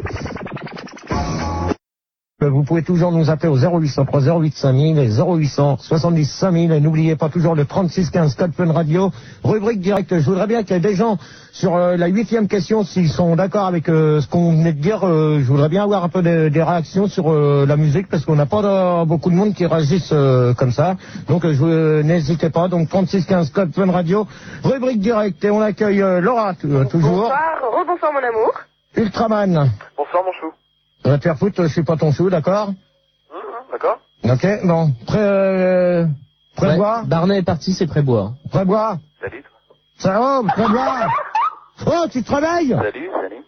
Vous pouvez toujours nous appeler au zéro huit cent trois zéro huit cinq mille et zéro huit cent soixante-dix cinq mille. Et n'oubliez pas toujours le trente-six quinze code Fun Radio. Rubrique directe. Je voudrais bien qu'il y ait des gens sur euh, la huitième question, s'ils sont d'accord avec euh, ce qu'on venait de dire. Euh, je voudrais bien avoir un peu de, des réactions sur euh, la musique, parce qu'on n'a pas de, beaucoup de monde qui réagissent euh, comme ça. Donc euh, je, euh, n'hésitez pas. Donc trente-six quinze code Fun Radio. Rubrique directe. Et on accueille euh, Laura euh, toujours. Bonsoir, rebonsoir mon amour. Ultraman. Bonsoir mon chou. On va te faire foutre, je suis pas ton chou, d'accord? Mmh, d'accord. Ok, bon. Pré, euh, Prébois. Ouais, Barnet est parti, c'est Prébois. Prébois. Salut. Ça va, Prébois? Oh, tu te réveilles? Salut, salut.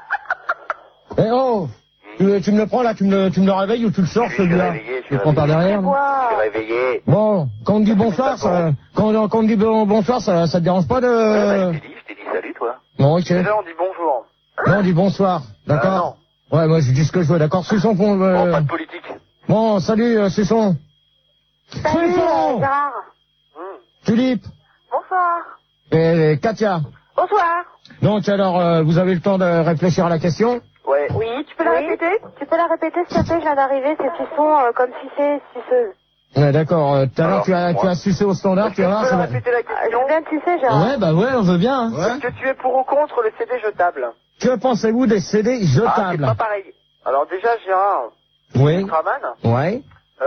Eh oh, tu, tu me le prends là, tu me le, tu me le réveilles ou tu le sors celui-là? Je Tu le prends par derrière, non? Je suis réveillé. Bon, quand on dit bonsoir, ça, quand, quand on dit bon- bonsoir, ça, ça te dérange pas de... Ouais, bah, je t'ai dit, je t'ai dit salut toi. Bon, ok. Déjà on dit bonjour. Non, on dit bonsoir, d'accord? Ouais, moi je dis ce que je veux, d'accord? Suçon qu'on... Bon, Euh... pas de politique. Bon, salut, euh, Suçon. Salut, Suçon. euh, Gérard. Tulipe. Bonsoir. Et Katia. Bonsoir. Donc alors, euh, vous avez le temps de réfléchir à la question? Ouais. Oui, tu peux la répéter? Tu peux la répéter, s'il te plaît, je viens d'arriver, c'est Suçon, euh, comme sucé, suceuse. Ouais, d'accord. Euh, tout à l'heure, tu as, tu as sucé au standard, tu vas voir, Tu peux ça va... répéter la Euh, question? Je viens de sucer, Gérard. Ouais, bah ouais, on veut bien. Hein. Est-ce que tu es pour ou contre les C D jetables? Que pensez-vous des C D Ah, c'est jetables? pas pareil. Alors déjà, Gérard, Oui. Ultraman, Ouais.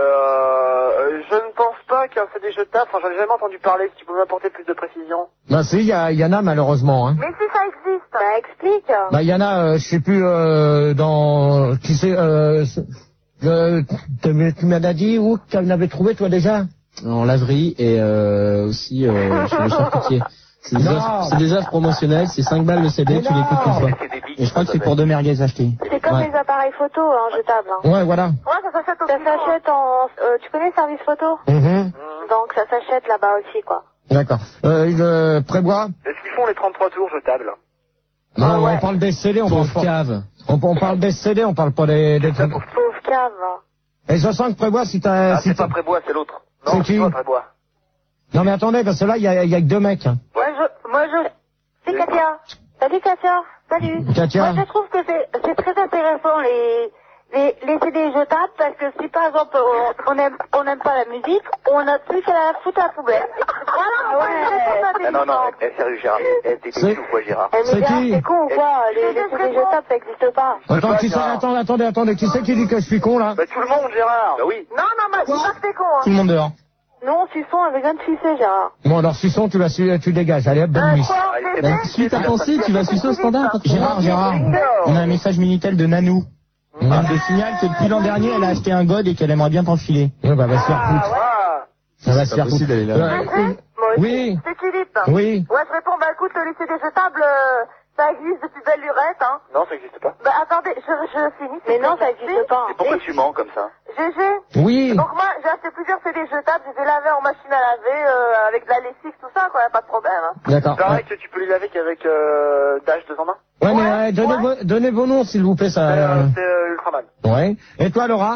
euh, je ne pense pas qu'un C D jetable, enfin j'en ai jamais entendu parler, si tu peux m'apporter plus de précision. Bah si, il y, a- y en a malheureusement. Hein. Mais si ça existe. Bah, explique. Bah il y en a, euh, je sais plus, euh, dans... Qui c'est... Euh, ce- euh, tu tu m'en as dit où tu en avais trouvé toi déjà? En laverie et euh, aussi euh, chez le charcutier. C'est des, Non. offres, c'est des offres promotionnelles, c'est cinq balles le C D, Mais tu non. l'écoutes une fois. Et je crois que c'est pour deux merguez achetés. C'est comme Ouais. les appareils photo, hein, jetables. Hein. Ouais, voilà. Ouais, ça s'achète au Ça s'achète en... Euh, tu connais Service Photo? Mhm. Donc ça s'achète là-bas aussi, quoi. D'accord. Euh, le Prébois? Est-ce qu'ils font les trente-trois tours jetables? Non, Ah ouais. on parle des C D, on parle Pauvre pas... cave. On, on parle des C D, on parle pas des... des... Pauvre cave. Et je sens que Prébois, si t'as... Ah, si c'est t'as- pas Prébois, c'est l'autre. C'est Non, qui? c'est pas Prébois. Non mais attendez, parce que là, il y a, il y a que deux mecs. Hein. Moi, je... Moi, je... C'est Katia. Salut, Katia. Salut. Katia. Moi, je trouve que c'est c'est très intéressant, les... Les, les C D jetables, parce que si par exemple on, on aime on aime pas la musique, on n'a plus qu'à la foutre à la poubelle. Voilà, ouais. Ah non, non, eh, sérieux Gérard, eh, t'es C'est- fou ou quoi Gérard? Eh, mais C'est Gérard, qui? c'est con ou quoi? Les, les C D jetables, ça n'existe pas. Attends, qui c'est? Attends, attendez, attendez, qui c'est qui dit que je suis con là? Bah tout le monde, Gérard. Bah oui. Non, non, mais c'est pas que t'es con, Tout hein. le monde dehors. Non, Suçon avait bien de sucer, Gérard. Bon alors Suçon, tu vas su- tu dégages. Allez hop, bonne Euh, nuit. quoi, Ah, on fait Bah, ça Suite à penser, tu vas sucer au standard. pas de problème. Gérard, Gérard, on a un message Minitel de Nanou. Mmh. Elle te signale que depuis l'an dernier, elle a acheté un God et qu'elle aimerait bien t'enfiler. Ouais, bah, va se faire foutre. Ah, Ça va se faire foutre. d'aller là. Euh, Moi aussi. Oui. C'est Philippe. Oui. Ouais, je réponds, bah écoute, les C D jetables, euh, ça existe depuis belle lurette, hein. non, ça n'existe pas. Bah attendez, je, je finis. Mais non, ça existe pas. Et pourquoi tu mens comme ça? G G. Oui. Donc moi, j'ai acheté plusieurs C D jetables, je les ai lavés en machine à laver, euh, avec de la lessive, tout ça, quoi, y a pas de problème. Hein. D'accord. C'est vrai Ouais, que tu peux les laver qu'avec euh, Dash deux en un. Ouais, mais Ouais, euh, donnez, ouais. vos, donnez vos noms s'il vous plaît. Ça. Euh, c'est euh, Ultraman. Ouais. Et toi Laura?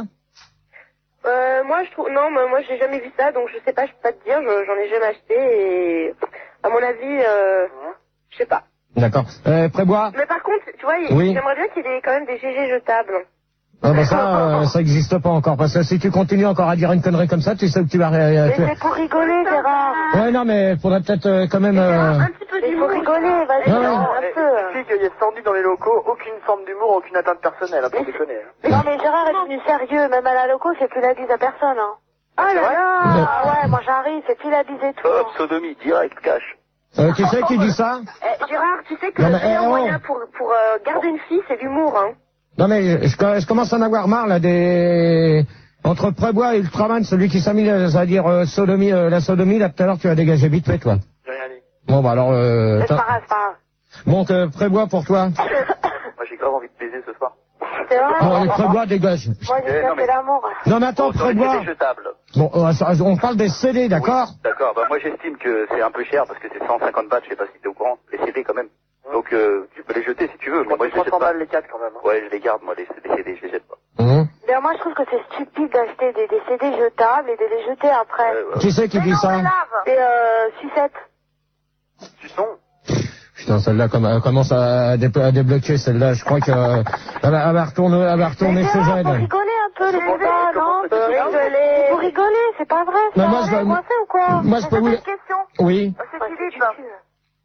Euh, moi, je trouve, non, mais moi, j'ai jamais vu ça, donc je sais pas, je peux pas te dire, je- j'en ai jamais acheté, et à mon avis, euh, je sais pas. D'accord. Euh, Prébois? Mais par contre, tu vois, il- Oui. j'aimerais bien qu'il y ait des- quand même des G G jetables. Ah bah ça, euh, ça existe pas encore. Parce que si tu continues encore à dire une connerie comme ça, tu sais que tu vas... Euh, Mais tu- c'est pour rigoler, Gérard. Ouais, non, mais faudrait peut-être euh, quand même... euh, Un petit peu Il faut d'humour. rigoler, vas-y, Ouais, ouais. un Eh, peu. Tu sais qu'il y a tendu dans les locaux, aucune forme d'humour, aucune atteinte personnelle, hein, pour déconner. Hein. Non mais Gérard est devenu sérieux, même à la loco, c'est plus la bise à personne, hein. Ah C'est là vrai là. Ah ouais, moi j'arrive, c'est plus la bise et tout. Hop, sodomie, direct, cash. euh, qui c'est qui dit ça? Eh, Gérard, tu sais que Non, le mais, meilleur eh, oh. moyen pour, pour euh, garder une fille, c'est l'humour, hein. Non mais je, je commence à en avoir marre là des... Entre Prébois et Ultraman, celui qui s'est mis à dire euh, sodomie, euh, la sodomie, là tout à l'heure tu as dégagé vite fait toi. J'ai rien dit. Bon, bah alors... Euh, C'est t'as- pas grave, c'est pas grave. bon, que prébois pour toi. Moi, j'ai grave envie de baiser ce soir. C'est vrai. Bon, allez, prébois, dégage. Moi, j'ai Eh, non, fait mais- l'amour. Non, mais attends, Oh, sur les prébois. C D jetables. Bon, on on parle des C D, d'accord? D'accord, bah moi j'estime que c'est un peu cher parce que c'est cent cinquante bahts, je sais pas si t'es au courant, les C D quand même. Donc euh, tu peux les jeter si tu veux, mais moi je les jette trois cents pas. balles les quatre quand même. hein. Ouais, je les garde moi, les C D, je les jette pas. Hum. Mais moi, je trouve que c'est stupide d'acheter des, des C D jetables et de les jeter après. Ouais, ouais. Qui c'est qui dit ça? Et euh, Sucette. Tu sens Putain, celle-là comme- elle commence à, dé- à débloquer, celle-là. Je crois que euh, elle, va, elle va retourner, elle va retourner Mais chez c'est vrai, faut elle. rigoler un peu, les copains, non? Faut rigoler. Faut rigoler, c'est pas vrai, Mais ça. moi, On je est vais- coincés ou quoi? moi, je peux vous- une question. Oui. C'est Philippe.